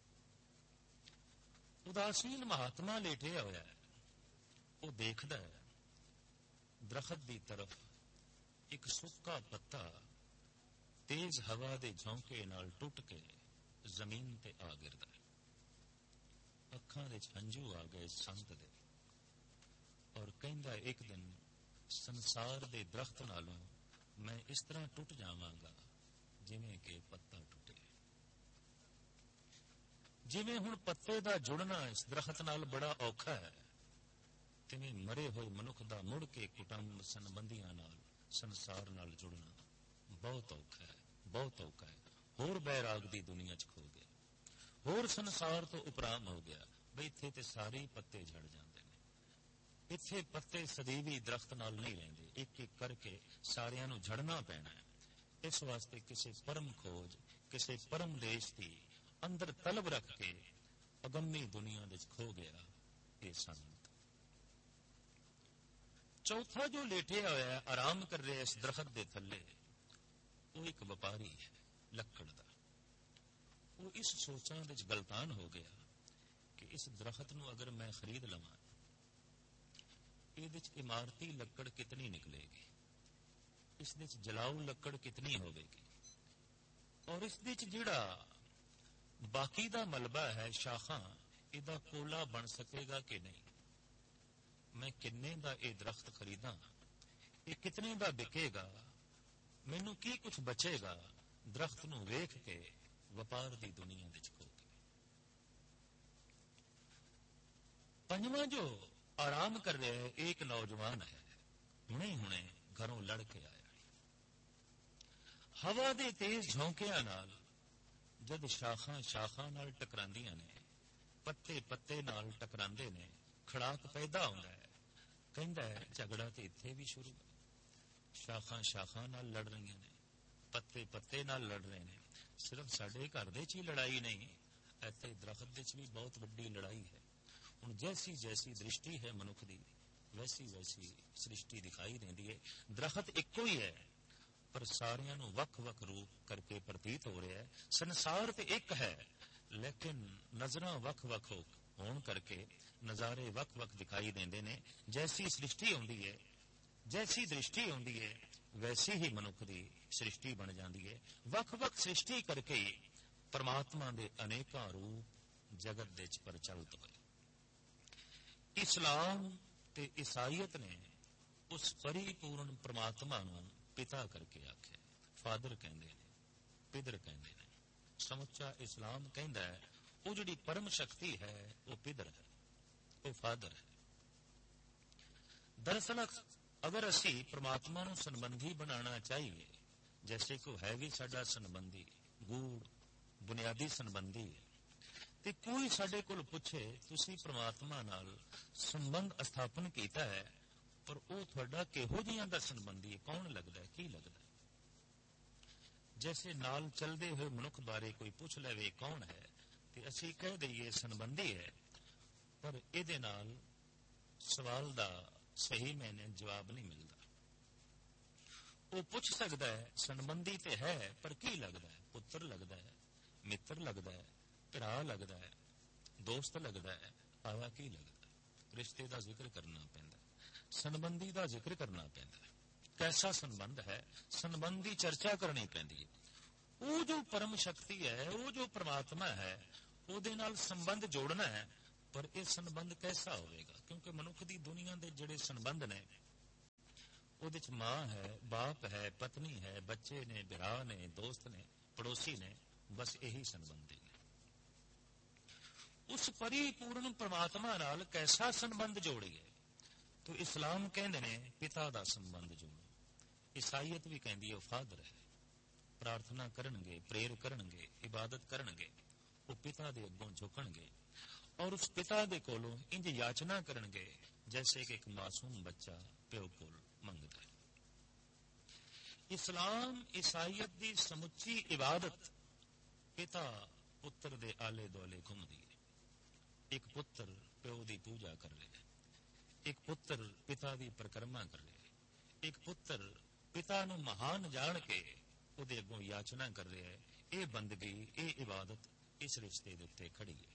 ਉਦਾਸੀਨ ਮਹਾਤਮਾ ਲੇਟਿਆ ਹੋਇਆ ਹੈ, ਉਹ ਦੇਖਦਾ ਹੈ ਦਰਖਤ ਦੀ ਤਰਫ ਇੱਕ ਸੁੱਕਾ ਪੱਤਾ ਤੇਜ਼ ਹਵਾ ਦੇ ਝੋਂਕੇ ਨਾਲ ਟੁੱਟ ਕੇ ਜ਼ਮੀਨ ਤੇ ਆ ਗਿਰਦਾ ਹੈ। ਅੱਖਾਂ ਦੇ ਹੰਝੂ ਆ ਗਏ ਸੰਤ ਦੇ, ਔਰ ਕਹਿੰਦਾ ਇੱਕ ਦਿਨ ਸੰਸਾਰ ਦੇ ਦਰਖਤ ਨਾਲੋਂ ਮੈਂ ਇਸ ਤਰ੍ਹਾਂ ਟੁੱਟ ਜਾਵਾਂਗਾ ਜਿਵੇਂ ਕਿ ਪੱਤਾ ਟੁੱਟੇ। ਜਿਵੇਂ ਹੁਣ ਪੱਤੇ ਦਾ ਜੁੜਨਾ ਇਸ ਦਰਖਤ ਨਾਲ ਬੜਾ ਔਖਾ ਹੈ, ਤਿਵੇਂ ਮਰੇ ਹੋਏ ਮਨੁੱਖ ਦਾ ਮੁੜ ਕੇ ਕੁਟੁੰਬ ਸੰਬੰਧੀਆਂ ਨਾਲ ਸੰਸਾਰ ਨਾਲ ਜੁੜਨਾ ਬਹੁਤ ਔਖਾ ਹੈ, ਬਹੁਤ ਔਖਾ ਹੈ। ਹੋਰ ਬੈਰਾਗ ਦੀ ਦੁਨੀਆ 'ਚ ਖੋ ਗਿਆ, ਹੋਰ ਸੰਸਾਰ ਤੋਂ ਉਪਰਾਮ ਹੋ ਗਿਆ। ਬਈ ਇੱਥੇ ਤੇ ਸਾਰੇ ਪੱਤੇ ਝੜ ਜਾਂਦੇ ਨੇ, ਇੱਥੇ ਪੱਤੇ ਸਦੀਵੀ ਦਰਖਤ ਨਾਲ ਨਹੀਂ ਰਹਿੰਦੇ, ਇੱਕ ਇੱਕ ਕਰਕੇ ਸਾਰਿਆਂ ਨੂੰ ਝੜਨਾ ਪੈਣਾ ਹੈ। ਇਸ ਵਾਸਤੇ ਕਿਸੇ ਪਰਮ ਖੋਜ, ਕਿਸੇ ਪਰਮ ਦੇਸ਼ ਦੀ ਅੰਦਰ ਤਲਬ ਰੱਖ ਕੇ ਅਗੰਮੀ ਦੁਨੀਆ ਵਿੱਚ ਖੋ ਗਿਆ ਇਹ ਸੰਤ। ਚੌਥਾ ਜੋ ਲੇਟਿਆ ਹੋਇਆ ਆਰਾਮ ਕਰ ਰਿਹਾ ਇਸ ਦਰਖਤ ਦੇ ਥੱਲੇ, ਉਹ ਇੱਕ ਵਪਾਰੀ ਹੈ ਲੱਕੜ ਦਾ। ਉਹ ਇਸ ਸੋਚਾਂ ਵਿੱਚ ਗਲਤਾਨ ਹੋ ਗਿਆ ਕਿ ਇਸ ਦਰਖਤ ਨੂੰ ਅਗਰ ਮੈਂ ਖਰੀਦ ਲਵਾਂ, ਇਹਦੇ ਵਿੱਚ ਇਮਾਰਤੀ ਲੱਕੜ ਕਿਤਨੀ ਨਿਕਲੇਗੀ, ਇਸ ਵਿੱਚ ਜਲਾਊ ਲੱਕੜ ਕਿਤਨੀ ਹੋਵੇਗੀ, ਔਰ ਇਸ ਵਿੱਚ ਜਿਹੜਾ ਬਾਕੀ ਦਾ ਮਲਬਾ ਹੈ ਸ਼ਾਖਾਂ, ਇਹਦਾ ਕੋਲਾ ਬਣ ਸਕੇਗਾ ਕਿ ਨਹੀਂ। ਮੈਂ ਕਿੰਨੇ ਦਾ ਇਹ ਦਰਖਤ ਖਰੀਦਾਂ, ਇਹ ਕਿਤਨੇ ਦਾ ਵਿਕੇਗਾ, ਮੈਨੂੰ ਕੀ ਕੁਝ ਬਚੇਗਾ। ਦਰਖਤ ਨੂੰ ਵੇਖ ਕੇ ਵਪਾਰ ਦੀ ਦੁਨੀਆ ਵਿੱਚ ਖੋ ਗਏ। ਪੰਜਵਾਂ ਜੋ ਆਰਾਮ ਕਰ ਰਿਹਾ ਹੈ, ਇੱਕ ਨੌਜਵਾਨ ਹੈ, ਹੁਣੇ ਹੁਣੇ ਘਰੋਂ ਲੜ ਕੇ ਆਇਆ। ਹਵਾ ਦੇ ਤੇਜ਼ ਝੋਂਕਿਆਂ ਨਾਲ ਜਦ ਸ਼ਾਖਾਂ ਸ਼ਾਖਾਂ ਨਾਲ ਟਕਰਾਂਦੀਆਂ ਨੇ, ਪੱਤੇ ਪੱਤੇ ਨਾਲ ਟਕਰਾਂਦੇ ਨੇ, ਖੜਾਕ ਪੈਦਾ ਹੁੰਦਾ ਹੈ। ਕਹਿੰਦਾ ਹੈ ਝਗੜਾ ਤੇ ਇੱਥੇ ਵੀ ਸ਼ੁਰੂ ਹੈ, ਸ਼ਾਖਾਂ ਸ਼ਾਖਾਂ ਨਾਲ ਲੜ ਰਹੀਆਂ ਨੇ, ਪੱਤੇ ਪੱਤੇ ਨਾਲ ਲੜ ਰਹੇ ਨੇ। ਸਿਰਫ ਸਾਡੇ ਘਰ ਦੇ 'ਚ ਹੀ ਲੜਾਈ ਨਹੀਂ, ਇੱਥੇ ਦਰਖਤ ਦੇ 'ਚ ਵੀ ਬਹੁਤ ਵੱਡੀ ਲੜਾਈ ਹੈ। ਹੁਣ ਜੈਸੀ ਜੈਸੀ ਦ੍ਰਿਸ਼ਟੀ ਹੈ ਮਨੁੱਖ ਦੀ, ਵੈਸੀ ਵੈਸੀ ਸ੍ਰਿਸ਼ਟੀ ਦਿਖਾਈ ਦਿੰਦੀ ਹੈ। ਦਰਖਤ ਇੱਕੋ ਹੀ ਹੈ, ਪਰ ਸਾਰਿਆਂ ਨੂੰ ਵੱਖ ਵੱਖ ਰੂਪ ਕਰਕੇ ਪ੍ਰਤੀਤ ਹੋ ਰਿਹਾ ਹੈ। ਸੰਸਾਰ ਤੇ ਇੱਕ ਹੈ, ਲੇਕਿਨ ਨਜ਼ਰਾਂ ਵੱਖ ਵੱਖ ਹੋਣ ਕਰਕੇ ਨਜ਼ਾਰੇ ਵੱਖ ਵੱਖ ਦਿਖਾਈ ਦਿੰਦੇ ਨੇ। ਜੈਸੀ ਸ੍ਰਿਸ਼ਟੀ ਹੁੰਦੀ ਹੈ, ਜੈਸੀ ਦ੍ਰਿਸ਼ਟੀ ਹੁੰਦੀ ਹੈ, ਵੈਸੀ ਹੀ ਮਨੁੱਖ ਦੀ ਸ੍ਰਿਸ਼ਟੀ ਬਣ ਜਾਂਦੀ ਹੈ। ਵੱਖ ਵੱਖ ਸ੍ਰਿਸ਼ਟੀ ਕਰਕੇ ਹੀ ਪਰਮਾਤਮਾ ਦੇ ਅਨੇਕਾਂ ਰੂਪ ਜਗਤ ਦੇ ਵਿੱਚ ਪ੍ਰਚਲਿਤ ਹੋਏ। ਇਸਲਾਮ ਤੇ ਈਸਾਈਅਤ ਨੇ ਉਸ ਪਰਿਪੂਰਨ ਪਰਮਾਤਮਾ ਨੂੰ ਪਿਤਾ ਕਰਕੇ ਆਖਿਆ। ਫਾਦਰ ਕਹਿੰਦੇ ਨੇ, ਪਿਦਰ ਕਹਿੰਦੇ ਨੇ। ਸਮੁੱਚਾ ਇਸਲਾਮ ਕਹਿੰਦਾ ਹੈ ਉਹ ਜਿਹੜੀ ਪਰਮ ਸ਼ਕਤੀ ਹੈ ਉਹ ਪਿਦਰ ਹੈ, ਉਹ ਫਾਦਰ ਹੈ। ਦਰਅਸਲ ਅਗਰ ਅਸੀਂ ਪ੍ਰਮਾਤਮਾ ਨੂੰ ਸੰਬੰਧੀ ਬਣਾਉਣਾ ਚਾਹੀਏ, ਜੈਸੇ ਕੋ ਹੈ ਵੀ ਸਾਡਾ ਸੰਬੰਧੀ, ਗੂੜ ਬੁਨਿਆਦੀ ਸੰਬੰਧੀ ਹੈ, ਤੇ ਕੋਈ ਸਾਡੇ ਕੋਲ ਪੁੱਛੇ ਤੁਸੀਂ ਪ੍ਰਮਾਤਮਾ ਨਾਲ ਸੰਬੰਧ ਸਥਾਪਨ ਕੀਤਾ ਹੈ, ਪਰ ਉਹ ਤੁਹਾਡਾ ਕਿਹੋ ਜਿਹਾ ਦਾ ਸੰਬੰਧੀ ਹੈ, ਕੌਣ ਲੱਗਦਾ ਹੈ, ਕੀ ਲੱਗਦਾ ਹੈ। ਜੈਸੇ ਨਾਲ ਚਲਦੇ ਹੋਏ ਮਨੁੱਖ ਬਾਰੇ ਕੋਈ ਪੁੱਛ ਲਵੇ ਕੌਣ ਹੈ, ਤੇ ਅਸੀਂ ਕਹਿ ਦਈਏ ਸੰਬੰਧੀ ਹੈ, ਪਰ ਇਹਦੇ ਨਾਲ ਸਵਾਲ ਦਾ ਸਹੀ ਮੈਨੇ ਜਵਾਬ ਨਹੀਂ ਮਿਲਦਾ। ਉਹ ਪੁੱਛ ਸਕਦਾ ਹੈ ਸੰਬੰਧੀ ਤੇ ਹੈ, ਪਰ ਕੀ ਲੱਗਦਾ ਹੈ, ਪੁੱਤਰ ਲੱਗਦਾ ਹੈ, ਮਿੱਤਰ ਲੱਗਦਾ ਹੈ, ਭਰਾ ਲੱਗਦਾ ਹੈ, ਦੋਸਤ ਲੱਗਦਾ ਹੈ, ਆਵਾ ਕੀ ਲੱਗਦਾ ਹੈ। ਰਿਸ਼ਤੇ ਦਾ ਜ਼ਿਕਰ ਕਰਨਾ ਪੈਂਦਾ, ਸੰਬੰਧੀ ਦਾ ਜ਼ਿਕਰ ਕਰਨਾ ਪੈਂਦਾ। ਕੈਸਾ ਸੰਬੰਧ ਹੈ, ਸੰਬੰਧ ਦੀ ਚਰਚਾ ਕਰਨੀ ਪੈਂਦੀ ਹੈ। ਉਹ ਜੋ ਪਰਮ ਸ਼ਕਤੀ ਹੈ, ਉਹ ਜੋ ਪਰਮਾਤਮਾ ਹੈ, ਉਹਦੇ ਨਾਲ ਸੰਬੰਧ ਜੋੜਨਾ ਹੈ, ਪਰ ਇਹ ਸੰਬੰਧ ਕੈਸਾ ਹੋਵੇਗਾ। ਕਿਉਂਕਿ ਮਨੁੱਖ ਦੀ ਦੁਨੀਆ ਦੇ ਜਿਹੜੇ ਸੰਬੰਧ ਨੇ ਉਹਦੇ ਚ ਮਾਂ ਹੈ, ਬਾਪ ਹੈ, ਪਤਨੀ ਹੈ, ਬੱਚੇ ਨੇ, ਭਰਾ ਨੇ, ਦੋਸਤ ਨੇ, ਪੜੋਸੀ ਨੇ, ਬਸ ਇਹੀ ਸੰਬੰਧ ਨੇ। ਉਸ ਪਰਿਪੂਰਨ ਪਰਮਾਤਮਾ ਨਾਲ ਕੈਸਾ ਸੰਬੰਧ ਜੋੜੀਏ? ਤੋ ਇਸਲਾਮ ਕਹਿੰਦੇ ਨੇ ਪਿਤਾ ਦਾ ਸੰਬੰਧ ਜੋੜੋ। ਈਸਾਈਅਤ ਵੀ ਕਹਿੰਦੀ ਹੈ ਉਹ ਫਾਦਰ ਹੈ। ਪ੍ਰਾਰਥਨਾ ਕਰਨਗੇ, ਪ੍ਰੇਰ ਕਰਨਗੇ, ਇਬਾਦਤ ਕਰਨਗੇ, ਉਹ ਪਿਤਾ ਦੇ ਅੱਗੋਂ ਝੁਕਣਗੇ ਔਰ ਉਸ ਪਿਤਾ ਦੇ ਕੋਲੋਂ ਇੰਜ ਯਾਚਨਾ ਕਰਨਗੇ ਜੈਸੇ ਕਿ ਇੱਕ ਮਾਸੂਮ ਬੱਚਾ ਪਿਓ ਕੋਲ ਮੰਗਦਾ ਹੈ। ਇਸਲਾਮ ਈਸਾਈਅਤ ਦੀ ਸਮੁੱਚੀ ਇਬਾਦਤ ਪਿਤਾ ਪੁੱਤਰ ਦੇ ਆਲੇ ਦੁਆਲੇ ਘੁੰਮਦੀ ਹੈ। ਇੱਕ ਪੁੱਤਰ ਪਿਓ ਦੀ ਪੂਜਾ ਕਰ ਰਿਹਾ ਹੈ, ਇੱਕ ਪੁੱਤਰ ਪਿਤਾ ਦੀ ਪਰਿਕਰਮਾ ਕਰ ਰਿਹਾ ਹੈ, ਇੱਕ ਪੁੱਤਰ ਪਿਤਾ ਨੂੰ ਮਹਾਨ ਜਾਣ ਕੇ ਉਹਦੇ ਅੱਗੋਂ ਯਾਚਨਾ ਕਰ ਰਿਹਾ ਹੈ। ਇਹ ਬੰਦਗੀ, ਇਹ ਇਬਾਦਤ ਇਸ ਰਿਸ਼ਤੇ ਦੇ ਉੱਤੇ ਖੜੀ ਹੈ।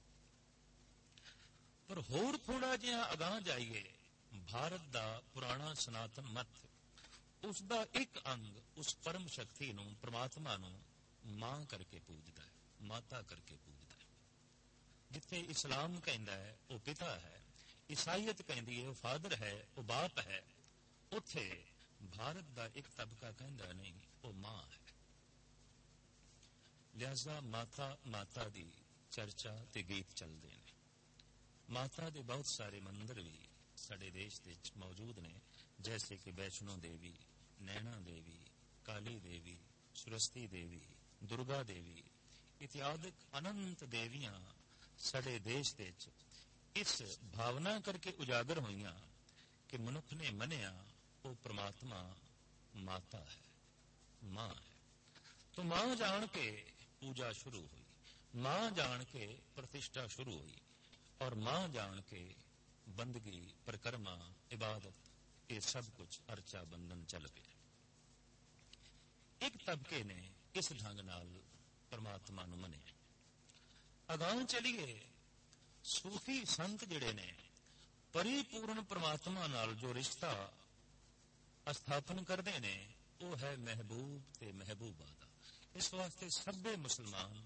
ਪਰ ਹੋਰ ਥੋੜਾ ਜਿਹਾ ਅਗਾਂਹ ਜਾਈਏ, ਭਾਰਤ ਦਾ ਪੁਰਾਣਾ ਸਨਾਤਨ ਮਤ ਉਸ ਦਾ ਇੱਕ ਅੰਗ ਉਸ ਪਰਮ ਸ਼ਕਤੀ ਨੂੰ, ਪ੍ਰਮਾਤਮਾ ਨੂੰ ਮਾਂ ਕਰਕੇ ਪੂਜਦਾ ਹੈ, ਮਾਤਾ ਕਰਕੇ ਪੂਜਦਾ ਹੈ। ਜਿੱਥੇ ਇਸਲਾਮ ਕਹਿੰਦਾ ਹੈ ਉਹ ਪਿਤਾ ਹੈ, ਈਸਾਈਅਤ ਕਹਿੰਦੀ ਹੈ ਉਹ ਫਾਦਰ ਹੈ, ਉਹ ਬਾਪ ਹੈ, ਉੱਥੇ ਭਾਰਤ ਦਾ ਇੱਕ ਤਬਕਾ ਕਹਿੰਦਾ ਨਹੀਂ, ਉਹ ਮਾਂ ਹੈ। ਲਿਹਾਜ਼ਾ ਮਾਤਾ ਮਾਤਾ ਦੀ ਚਰਚਾ ਤੇ ਗੀਤ ਚੱਲਦੇ ਨੇ। ਮਾਤਾ ਦੇ ਬਹੁਤ ਸਾਰੇ ਮੰਦਿਰ ਵੀ ਸਾਡੇ ਦੇਸ਼ ਵਿੱਚ ਮੌਜੂਦ ਨੇ, ਜੈਸੇ ਕਿ ਵੈਸ਼ਨੋ ਦੇਵੀ, ਨੈਣਾ ਦੇਵੀ, ਕਾਲੀ ਦੇਵੀ, ਸਰਸਤੀ ਦੇਵੀ, ਦੁਰਗਾ ਦੇਵੀ ਇਤਿਆਦਿਕ ਅਨੰਤ ਦੇਵੀਆਂ ਸਾਡੇ ਦੇਸ਼ ਵਿੱਚ ਇਸ ਭਾਵਨਾ ਕਰਕੇ ਉਜਾਗਰ ਹੋਈਆਂ ਕਿ ਮਨੁੱਖ ਨੇ ਮੰਨਿਆ ਉਹ ਪ੍ਰਮਾਤਮਾ ਮਾਤਾ ਹੈ, ਮਾਂ ਹੈ। तो मां जान के पूजा शुरू हुई, मां जान के प्रतिष्ठा शुरू हुई और मां जान के बंदगी, परिक्रमा, इबादत ये सब कुछ अर्चा बंधन चल पे। एक तबके ने इस ढंग नाल परमात्मा नूं मने। अगां चलिए, सूफी संत जिहड़े ने परिपूर्ण परमात्मा नाल जो रिश्ता स्थापन करते ने वो है महबूब ते महबूबा दा। इस वास्ते सभे मुसलमान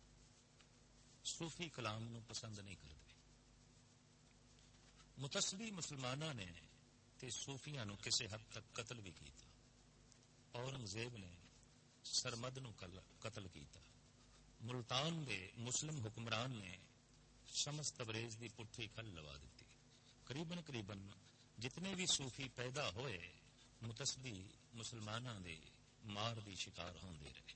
सूफी कलाम नूं पसंद नहीं करते। मुतसबी मुसलमाना ने ते सूफियां नूं किसी हद तक कतल भी किया। औरंगजेब ने सरमद नूं कतल किया। मुल्तान दे मुस्लिम हुक्मरान ने शमस तबरेज दी पुट्ठी खल लवा दी। करीबन करीबन जितने भी सूफी पैदा होए मुतसबी मुसलमाना दे मार दी शिकार होंदे रहे।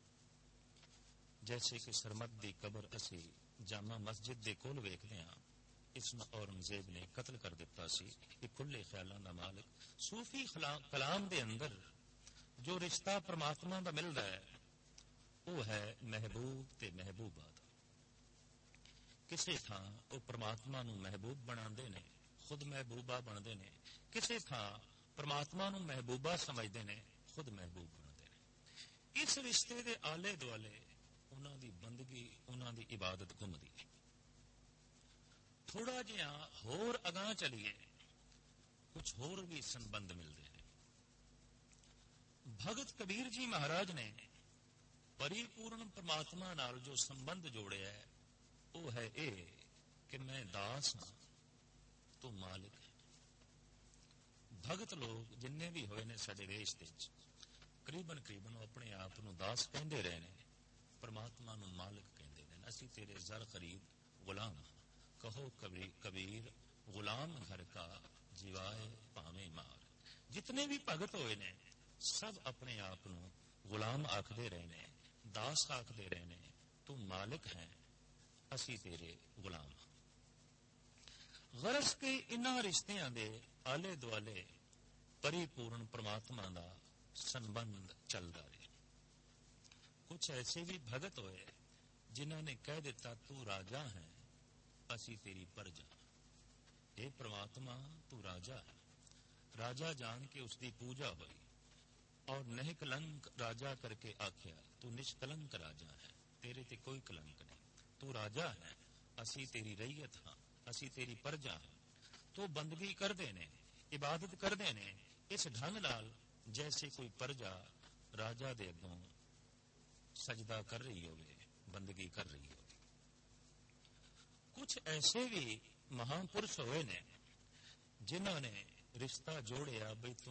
जैसे कि सरमद दी कबर असी जामा मस्जिद दे कोल वेखदे हां, इसमें औरंगजेब ने कतल कर दिता सी। एक खुले ख्यालों का मालिक सूफी कलाम दे अंदर जो रिश्ता परमात्मा का मिलता है वो है महबूब ते महबूबा दा। किसी थां वो परमात्मा नूं महबूब बनाते ने, खुद महबूबा बनते ने। किसी थां परमात्मा नूं महबूबा समझते ने, खुद महबूब बनते ने। इस रिश्ते दे आले दुआले उन्हां दी बंदगी, उन्हां दी इबादत घुमदी है। थोड़ा जिहा होर अगां चलिए, कुछ होर भी संबंध मिलते हैं। भगत कबीर जी महाराज ने परिपूर्ण परमात्मा नाल जो संबंध जोड़िया है वो है ये कि मैं दास हाँ तो मालिक है। भगत लोग जिन्ने भी होए ने साडे देश विच करीबन करीबन अपने आप नूं दास कहंदे रहे ने, परमात्मा नूं मालिक कहंदे ने। असीं तेरे जर खरीद गुलाम कहो कबीर कबीर गुलाम घर का जीवाए भावे मार। जितने भी भगत होए ने सब अपने आप नूं गुलाम आखदे रहे ने, दास आखदे रहे ने। तू मालिक है, असी तेरे गुलाम। गरज के इन्हां रिश्तियां दे आले दुआले परिपूर्ण परमात्मा दा संबंध चलदा रहे। कुछ ऐसे भी भगत होए जिन्हां ने कह दिता तू राजा है, असी तेरी प्रजा। हे परमात्मा तू राजा है। राजा जान के उसकी पूजा हुई और निष्कलंक राजा करके आख्या तू निष्कलंक राजा है, तेरे ते कोई कलंक नहीं। तू राजा है, असी तेरी रैयत हाँ, असी तेरी प्रजा है। तो बंदगी करते ने, इबादत करते ने इस ढंग नाल जैसे कोई प्रजा राजा दे अगों सजदा कर रही होवे, बंदगी कर रही होवे। कुछ ऐसे भी महापुरुष होए ने जिन्होंने रिश्ता जोड़िया बई तू